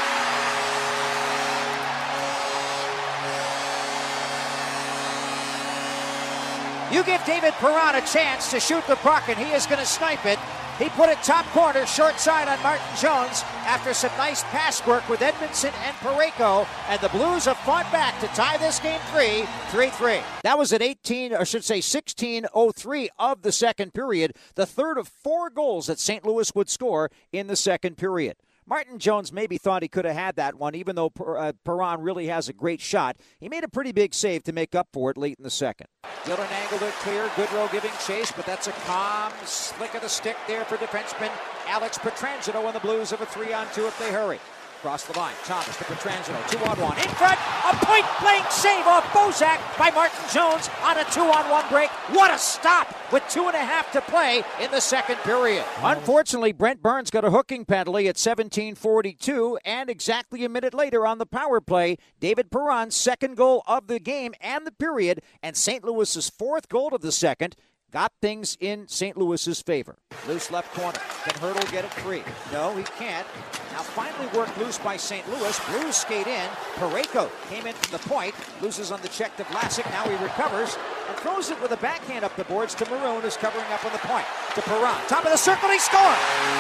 You give David Perron a chance to shoot the puck, and he is going to snipe it. He put it top corner, short side on Martin Jones after some nice pass work with Edmondson and Parayko, and the Blues have fought back to tie this game three, three three. That was at eighteen, or I should say sixteen oh three of the second period, the third of four goals that Saint Louis would score in the second period. Martin Jones maybe thought he could have had that one, even though per, uh, Perron really has a great shot. He made a pretty big save to make up for it late in the second. Dillon angled it clear. Goodrow giving chase, but that's a calm slick of the stick there for defenseman Alex Pietrangelo, and the Blues have a three on two if they hurry. Across the line, Thomas to Pietrangelo, two on one. In front, a point-blank save off Bozak by Martin Jones on a two-on-one break. What a stop with two and a half to play in the second period. Unfortunately, Brent Burns got a hooking penalty at seventeen forty-two, and exactly a minute later on the power play, David Perron's second goal of the game and the period, and Saint Louis's fourth goal of the second, got things in Saint Louis's favor. Loose left corner. Can Hertl get it free? No, he can't. Now finally worked loose by Saint Louis. Blues skate in. Parayko came in from the point. Loses on the check to Vlasic. Now he recovers and throws it with a backhand up the boards to Maroon, who's covering up on the point. To Perron. Top of the circle. He scores!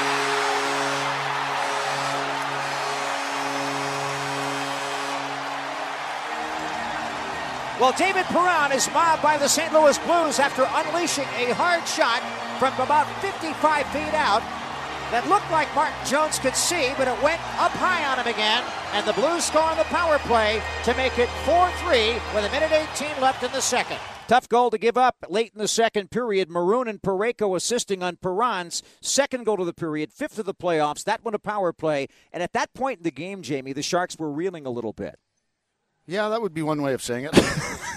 Well, David Perron is mobbed by the Saint Louis Blues after unleashing a hard shot from about fifty-five feet out that looked like Martin Jones could see, but it went up high on him again, and the Blues score on the power play to make it four three with a minute eighteen left in the second. Tough goal to give up late in the second period. Maroon and Parayko assisting on Perron's second goal of the period, fifth of the playoffs. That one a power play, and at that point in the game, Jamie, the Sharks were reeling a little bit. Yeah, that would be one way of saying it.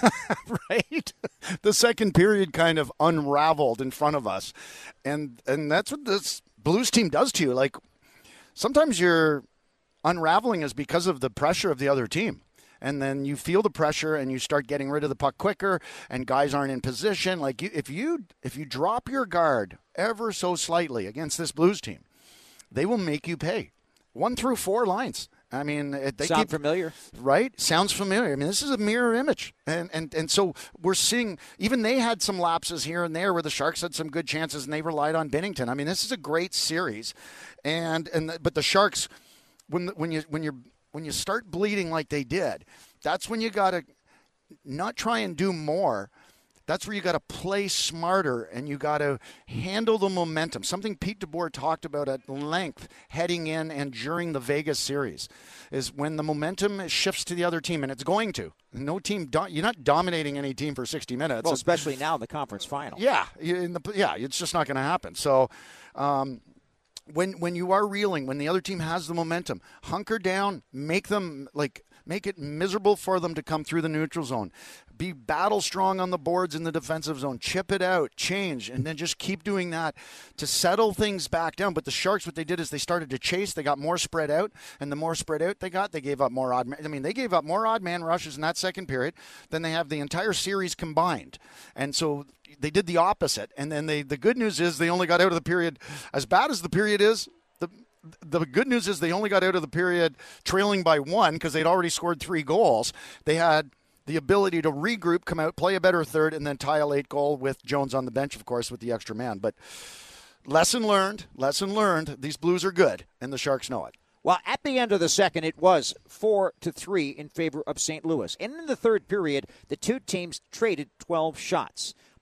Right? The second period kind of unraveled in front of us. And and that's what this Blues team does to you. Like, sometimes your unraveling is because of the pressure of the other team. And then you feel the pressure and you start getting rid of the puck quicker, and guys aren't in position. Like, you, if you if you drop your guard ever so slightly against this Blues team, they will make you pay. One through four lines. I mean, they sound keep, familiar, right? Sounds familiar. I mean, this is a mirror image, and and and so we're seeing. Even they had some lapses here and there where the Sharks had some good chances, and they relied on Binnington. I mean, this is a great series, and and but the Sharks, when when you when you when you start bleeding like they did, that's when you got to not try and do more. That's where you got to play smarter, and you got to handle the momentum. Something Pete DeBoer talked about at length heading in and during the Vegas series is when the momentum shifts to the other team, and it's going to. No team, do, you're not dominating any team for sixty minutes. Well, especially now in the conference final. Yeah, in the, yeah, it's just not going to happen. So, um, when when you are reeling, when the other team has the momentum, hunker down, make them like. Make it miserable for them to come through the neutral zone. Be battle strong on the boards in the defensive zone. Chip it out, change, and then just keep doing that to settle things back down. But the Sharks, what they did is they started to chase. They got more spread out, and the more spread out they got, they gave up more odd man. I mean, they gave up more odd man rushes in that second period than they have the entire series combined. And so they did the opposite. And then they, the good news is they only got out of the period, as bad as the period is, the The good news is they only got out of the period trailing by one because they'd already scored three goals. They had the ability to regroup, come out, play a better third, and then tie a late goal with Jones on the bench, of course, with the extra man. But lesson learned, lesson learned, these Blues are good, and the Sharks know it. Well, at the end of the second, it was four to three in favor of Saint Louis. And in the third period, the two teams traded twelve shots.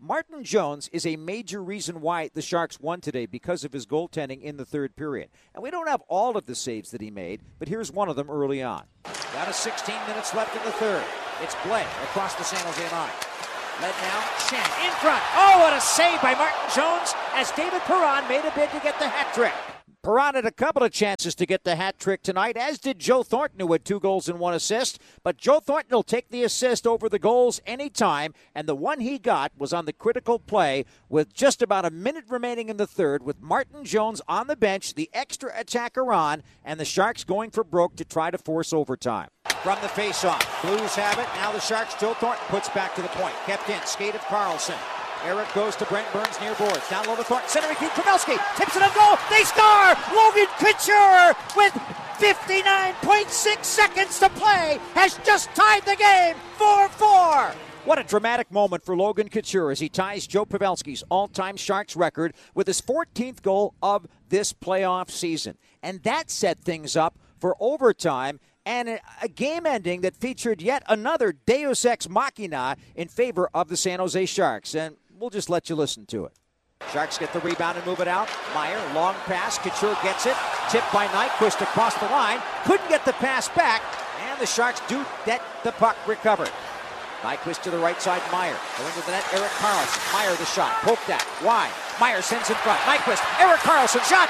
Martin Jones is a major reason why the Sharks won today because of his goaltending in the third period. And we don't have all of the saves that he made, but here's one of them early on. Got a sixteen minutes left in the third. It's Blais across the San Jose line. Led now, Schenn in front. Oh, what a save by Martin Jones as David Perron made a bid to get the hat trick. Perron had a couple of chances to get the hat trick tonight, as did Joe Thornton, who had two goals and one assist. But Joe Thornton will take the assist over the goals anytime, and the one he got was on the critical play with just about a minute remaining in the third, with Martin Jones on the bench, the extra attacker on, and the Sharks going for broke to try to force overtime. From the faceoff, Blues have it. Now the Sharks, Joe Thornton puts back to the point. Kept in, skate of Carlson. Eric goes to Brent Burns near boards. Down low to Thornton. Centering feed. Pavelski tips it on goal. They score! Logan Couture with fifty-nine point six seconds to play has just tied the game four four. What a dramatic moment for Logan Couture as he ties Joe Pavelski's all-time Sharks record with his fourteenth goal of this playoff season. And that set things up for overtime and a game ending that featured yet another Deus Ex Machina in favor of the San Jose Sharks. And we'll just let you listen to it. Sharks get the rebound and move it out. Meier, long pass. Couture gets it. Tipped by Nyquist across the line. Couldn't get the pass back. And the Sharks do get the puck recovered. Nyquist to the right side. Meier going to the net. Erik Karlsson. Meier the shot. Poked at. Wide. Meier sends in front. Nyquist. Erik Karlsson shot.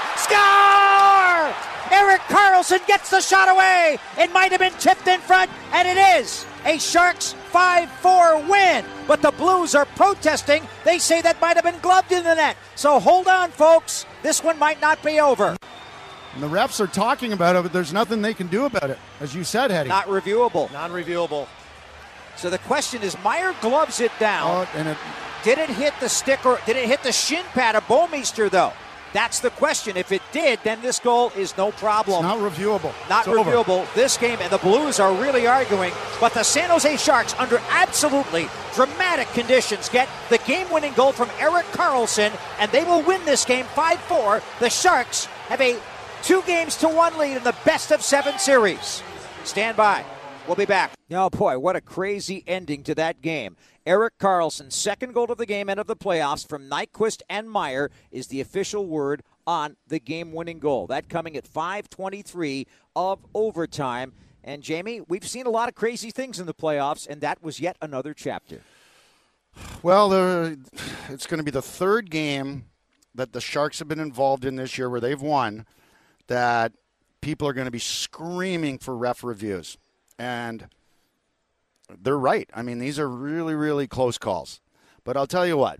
Score! Erik Karlsson gets the shot away. It might have been tipped in front, and it is a Sharks five four win. But the Blues are protesting. They say that might have been gloved in the net. So hold on, folks. This one might not be over. And the refs are talking about it, but there's nothing they can do about it. As you said, Hetty. Not reviewable. Non-reviewable. So the question is, Meier gloves it down. Oh, and it, did it hit the stick or did it hit the shin pad of Bouwmeester, though? That's the question. If it did, then this goal is no problem. It's not reviewable. Not it's reviewable. Over. This game, and the Blues are really arguing, but the San Jose Sharks, under absolutely dramatic conditions, get the game-winning goal from Erik Karlsson, and they will win this game five four. The Sharks have a two games to one lead in the best of seven series. Stand by. We'll be back. Oh, boy, what a crazy ending to that game. Erik Karlsson's second goal of the game and of the playoffs from Nyquist and Meier is the official word on the game-winning goal. That coming at five twenty-three of overtime. And, Jamie, we've seen a lot of crazy things in the playoffs, and that was yet another chapter. Well, uh, it's going to be the third game that the Sharks have been involved in this year where they've won that people are going to be screaming for ref reviews. And they're right. I mean, these are really, really close calls. But I'll tell you what.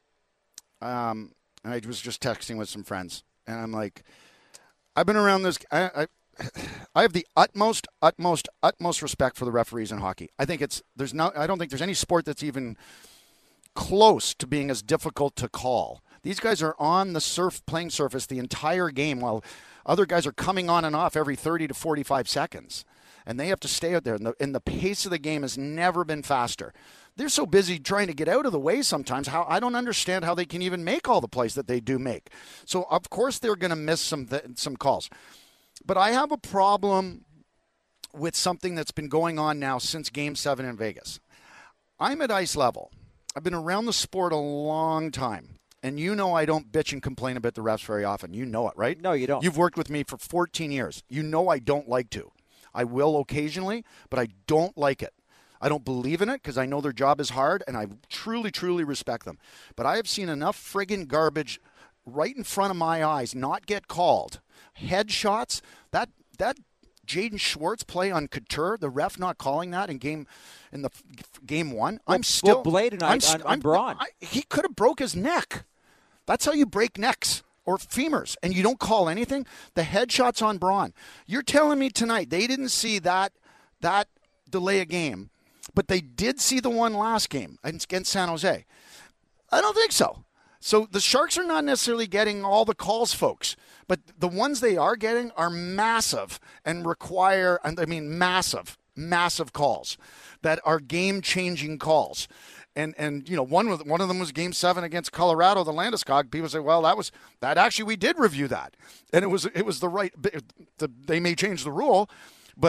Um, I was just texting with some friends, and I'm like, I've been around this. I, I, I have the utmost, utmost, utmost respect for the referees in hockey. I think it's there's no. I don't think there's any sport that's even close to being as difficult to call. These guys are on the surf playing surface the entire game, while other guys are coming on and off every thirty to forty-five seconds. And they have to stay out there. And the, and the pace of the game has never been faster. They're so busy trying to get out of the way sometimes. How I don't understand how they can even make all the plays that they do make. So, of course, they're going to miss some th- some calls. But I have a problem with something that's been going on now since Game seven in Vegas. I'm at ice level. I've been around the sport a long time. And you know I don't bitch and complain about the refs very often. You know it, right? No, you don't. You've worked with me for fourteen years. You know I don't like to. I will occasionally, but I don't like it. I don't believe in it because I know their job is hard, and I truly, truly respect them. But I have seen enough friggin' garbage right in front of my eyes not get called. Headshots, that that Jaden Schwartz play on Couture, the ref not calling that in game in the game one. Well, I'm still well, Blais tonight I'm, on, on I'm, Braun. I, he could have broke his neck. That's how you break necks. Or femurs, and you don't call anything. The headshots on Braun. You're telling me tonight they didn't see that that delay a game, but they did see the one last game against San Jose. I don't think so. So the Sharks are not necessarily getting all the calls, folks, but the ones they are getting are massive and require, I mean, massive, massive calls that are game-changing calls. And, and you know, one of, one of them was Game seven against Colorado, the Landeskog. People say, well, that was that actually we did review that. And it was it was the right – they may change the rule, but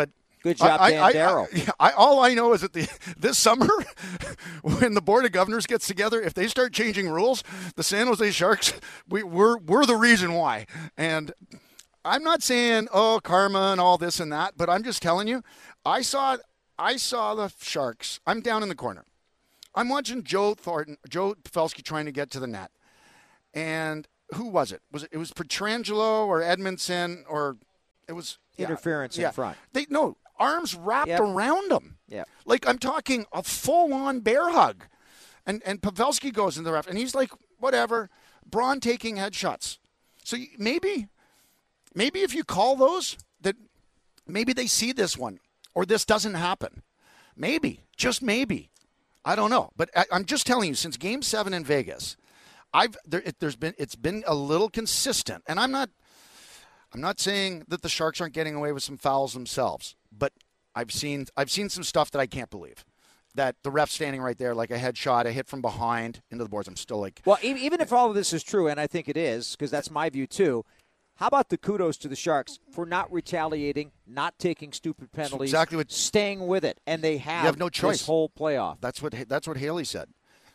Good job, I, Dan I, Darrow. I, I, all I know is that the this summer, when the Board of Governors gets together, if they start changing rules, the San Jose Sharks, we, we're we're the reason why. And I'm not saying, oh, karma and all this and that, but I'm just telling you, I saw I saw the Sharks. I'm down in the corner. I'm watching Joe Thornton, Joe Pavelski trying to get to the net. And who was it? Was it, it was Pietrangelo or Edmondson or it was yeah, interference yeah. in front. They no arms wrapped yep. around him. Yeah. Like I'm talking a full-on bear hug. And and Pavelski goes in the ref and he's like, whatever. Braun taking headshots. So maybe maybe if you call those, that maybe they see this one or this doesn't happen. Maybe, just maybe. I don't know. But I, I'm just telling you, since Game seven in Vegas, I've there, it, there's been it's been a little consistent. And I'm not I'm not saying that the Sharks aren't getting away with some fouls themselves, but I've seen I've seen some stuff that I can't believe. That the ref standing right there, like a headshot, a hit from behind into the boards. I'm still like... Well, even if all of this is true, and I think it is, because that's my view too, how about the kudos to the Sharks for not retaliating, not taking stupid penalties, exactly what, staying with it, and they have, you have no choice. This whole playoff. That's what that's what Haley said.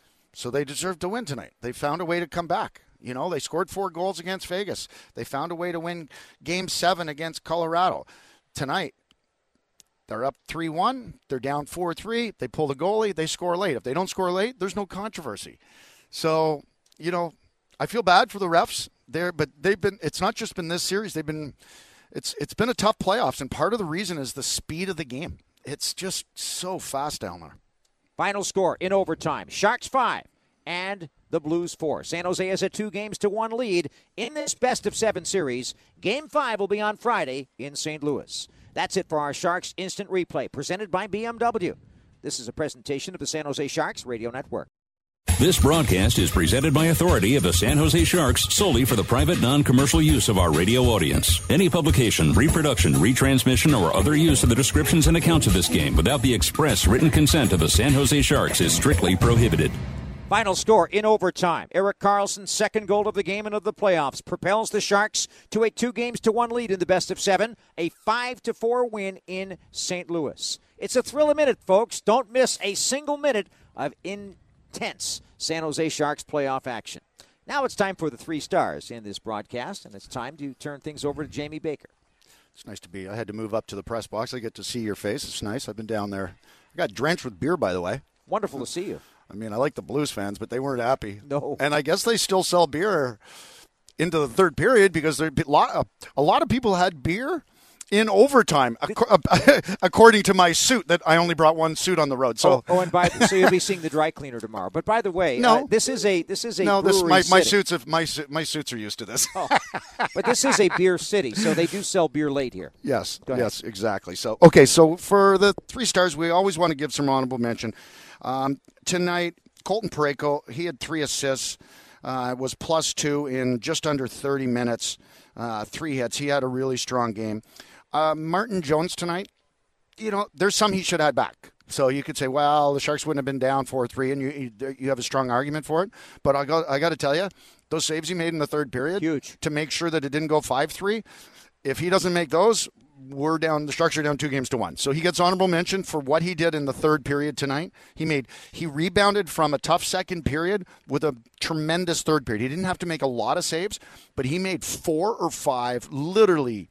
So they deserve to win tonight. They found a way to come back. You know, they scored four goals against Vegas. They found a way to win Game seven against Colorado. Tonight, they're up three one. They're down four three. They pull the goalie. They score late. If they don't score late, there's no controversy. So, you know, I feel bad for the refs there, but they've been, it's not just been this series. They've been, it's it's been a tough playoffs, and part of the reason is the speed of the game. It's just so fast down there. Final score in overtime. Sharks five and the Blues four. San Jose has a two games to one lead in this best of seven series. Game five will be on Friday in Saint Louis. That's it for our Sharks Instant Replay, presented by B M W. This is a presentation of the San Jose Sharks Radio Network. This broadcast is presented by authority of the San Jose Sharks solely for the private, non-commercial use of our radio audience. Any publication, reproduction, retransmission, or other use of the descriptions and accounts of this game without the express written consent of the San Jose Sharks is strictly prohibited. Final score in overtime. Erik Karlsson's second goal of the game and of the playoffs propels the Sharks to a two games to one lead in the best of seven, a five to four win in Saint Louis. It's a thrill a minute, folks. Don't miss a single minute of intense San Jose Sharks playoff action. Now it's time for the three stars in this broadcast, and it's time to turn things over to Jamie Baker. It's nice to be. I had to move up to the press box. I get to see your face. It's nice. I've been down there. I got drenched with beer, by the way. Wonderful to see you. I mean, I like the Blues fans, but they weren't happy. No. And I guess they still sell beer into the third period because there a lot of, a lot of people had beer in overtime, according to my suit. That I only brought one suit on the road. So, oh, oh and by so you'll be seeing the dry cleaner tomorrow. But by the way, no, uh, this is a this is a no. This my, city. my suits have my my suits are used to this. Oh. But this is a beer city, so they do sell beer late here. Yes, yes, exactly. So okay, so for the three stars, we always want to give some honorable mention. Um, tonight, Colton Parayko, he had three assists, uh, was plus two in just under thirty minutes, uh, three hits. He had a really strong game. Uh, Martin Jones tonight, you know, there's some he should have had back. So you could say, well, the Sharks wouldn't have been down four three, and you you have a strong argument for it. But I got I got to tell you, those saves he made in the third period, huge, to make sure that it didn't go five three. If he doesn't make those, we're down. The Sharks are down two games to one. So he gets honorable mention for what he did in the third period tonight. He made he rebounded from a tough second period with a tremendous third period. He didn't have to make a lot of saves, but he made four or five literally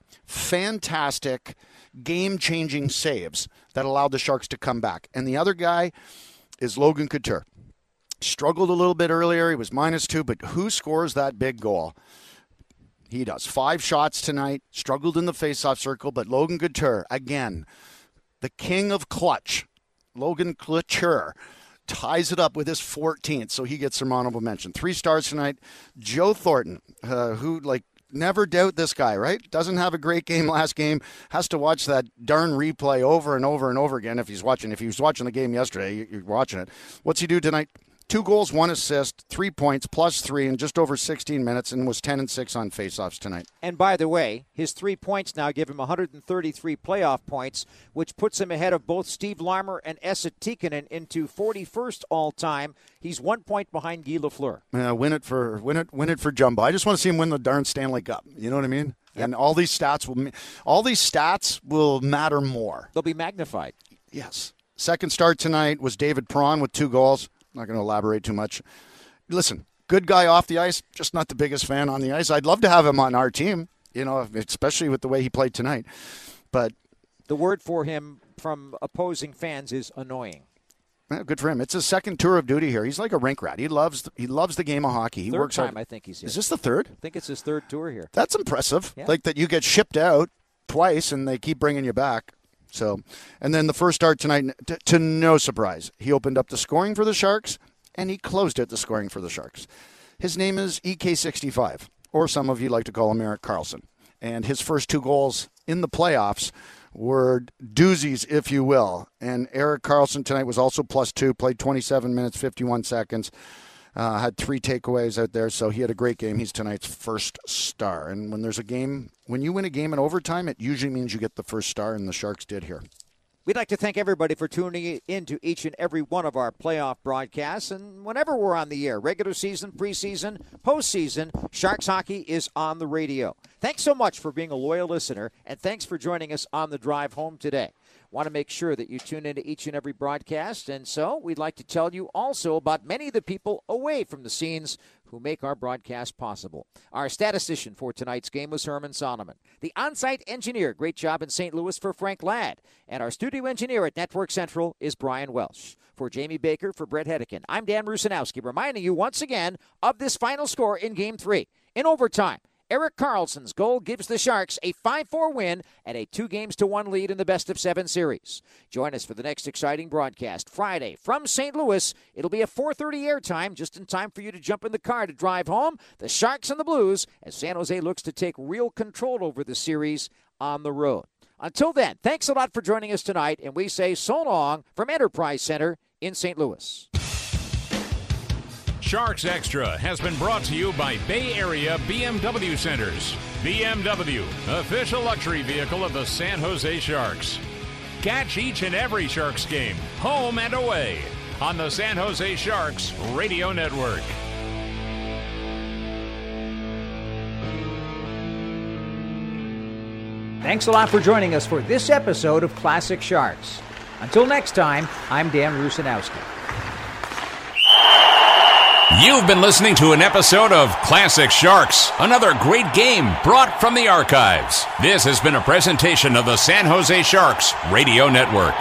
fantastic, game-changing saves that allowed the Sharks to come back. And the other guy is Logan Couture. Struggled a little bit earlier. He was minus two, but who scores that big goal? He does. Five shots tonight. Struggled in the faceoff circle, but Logan Couture, again, the king of clutch, Logan Couture, ties it up with his fourteenth, so he gets some honorable mention. Three stars tonight. Joe Thornton, uh, who, like, never doubt this guy, right? Doesn't have a great game last game. Has to watch that darn replay over and over and over again if he's watching. If he was watching the game yesterday, you're watching it. What's he do tonight? Two goals, one assist, three points, plus three in just over sixteen minutes, and was ten and six on faceoffs tonight. And by the way, his three points now give him one hundred thirty-three playoff points, which puts him ahead of both Steve Larmer and Esa Tikkanen into forty-first all-time. He's one point behind Guy Lafleur. Uh, win it for win it, win it for Jumbo. I just want to see him win the darn Stanley Cup. You know what I mean? and all these stats will all these stats will matter more. They'll be magnified. Yes. Second start tonight was David Perron with two goals. I'm not going to elaborate too much. Listen, good guy off the ice, just not the biggest fan on the ice. I'd love to have him on our team, you know, especially with the way he played tonight. But the word for him from opposing fans is annoying. Yeah, good for him. It's his second tour of duty here. He's like a rink rat. He loves he loves the game of hockey. He third works time, hard. I think he's here. Is this the third? I think it's his third tour here. That's impressive. Yeah. Like that you get shipped out twice and they keep bringing you back. So, and then the first start tonight, to, to no surprise, he opened up the scoring for the Sharks and he closed out the scoring for the Sharks. His name is E K sixty-five, or some of you like to call him Erik Karlsson. And his first two goals in the playoffs were doozies, if you will. And Erik Karlsson tonight was also plus two, played twenty-seven minutes, fifty-one seconds, uh, had three takeaways out there. So he had a great game. He's tonight's first star. And when there's a game, when you win a game in overtime, it usually means you get the first star, and the Sharks did here. We'd like to thank everybody for tuning in to each and every one of our playoff broadcasts. And whenever we're on the air, regular season, preseason, postseason, Sharks hockey is on the radio. Thanks so much for being a loyal listener, and thanks for joining us on the drive home today. Want to make sure that you tune into each and every broadcast, and so we'd like to tell you also about many of the people away from the scenes who make our broadcast possible. Our statistician for tonight's game was Herman Sonneman. The on-site engineer, great job in Saint Louis for Frank Ladd. And our studio engineer at Network Central is Brian Welsh. For Jamie Baker, for Brett Hedican, I'm Dan Rusanowski, reminding you once again of this final score in Game three. In overtime, Erik Karlsson's goal gives the Sharks a five four win and a two games to one lead in the best of seven series. Join us for the next exciting broadcast Friday from Saint Louis. It'll be a four thirty airtime, just in time for you to jump in the car to drive home. The Sharks and the Blues, as San Jose looks to take real control over the series on the road. Until then, thanks a lot for joining us tonight, and we say so long from Enterprise Center in Saint Louis. Sharks Extra has been brought to you by Bay Area B M W Centers. B M W, official luxury vehicle of the San Jose Sharks. Catch each and every Sharks game, home and away, on the San Jose Sharks Radio Network. Thanks a lot for joining us for this episode of Classic Sharks. Until next time, I'm Dan Rusanowski. You've been listening to an episode of Classic Sharks, another great game brought from the archives. This has been a presentation of the San Jose Sharks Radio Network.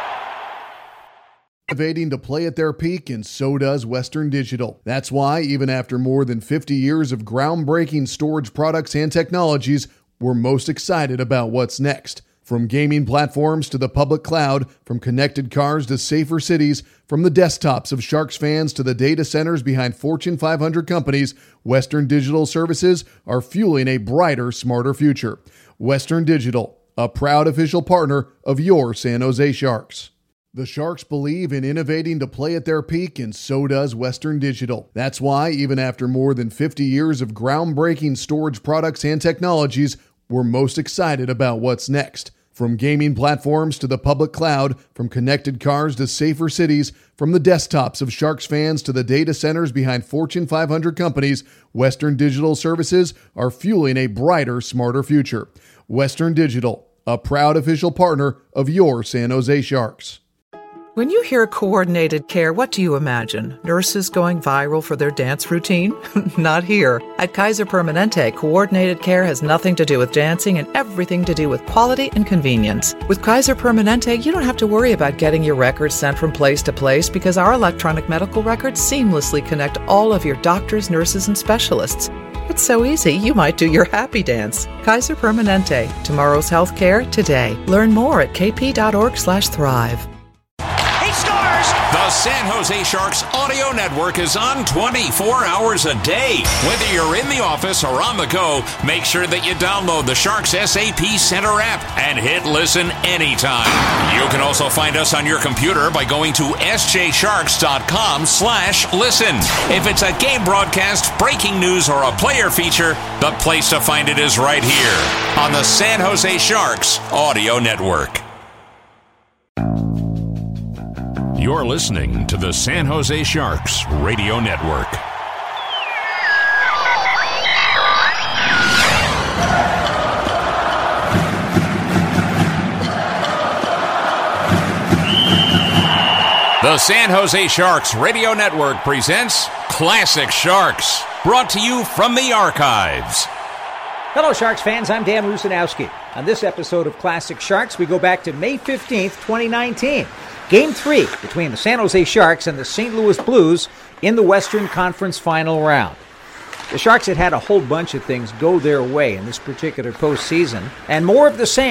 Innovating to play at their peak, and so does Western Digital. That's why, even after more than fifty years of groundbreaking storage products and technologies, we're most excited about what's next. From gaming platforms to the public cloud, from connected cars to safer cities, from the desktops of Sharks fans to the data centers behind Fortune five hundred companies, Western Digital services are fueling a brighter, smarter future. Western Digital, a proud official partner of your San Jose Sharks. The Sharks believe in innovating to play at their peak, and so does Western Digital. That's why, even after more than fifty years of groundbreaking storage products and technologies, we're most excited about what's next. From gaming platforms to the public cloud, from connected cars to safer cities, from the desktops of Sharks fans to the data centers behind Fortune five hundred companies, Western Digital services are fueling a brighter, smarter future. Western Digital, a proud official partner of your San Jose Sharks. When you hear coordinated care, what do you imagine? Nurses going viral for their dance routine? Not here. At Kaiser Permanente, coordinated care has nothing to do with dancing and everything to do with quality and convenience. With Kaiser Permanente, you don't have to worry about getting your records sent from place to place because our electronic medical records seamlessly connect all of your doctors, nurses, and specialists. It's so easy, you might do your happy dance. Kaiser Permanente. Tomorrow's healthcare today. Learn more at kp.org slash thrive. The San Jose Sharks Audio Network is on twenty-four hours a day. Whether you're in the office or on the go, make sure that you download the Sharks S A P Center app and hit listen anytime. You can also find us on your computer by going to sjsharks.com slash listen. If it's a game broadcast, breaking news, or a player feature, the place to find it is right here on the San Jose Sharks Audio Network. You're listening to the San Jose Sharks Radio Network. The San Jose Sharks Radio Network presents Classic Sharks, brought to you from the archives. Hello, Sharks fans. I'm Dan Rusanowski. On this episode of Classic Sharks, we go back to May fifteenth, twenty nineteen. Game three between the San Jose Sharks and the Saint Louis Blues in the Western Conference Final Round. The Sharks had had a whole bunch of things go their way in this particular postseason, and more of the same.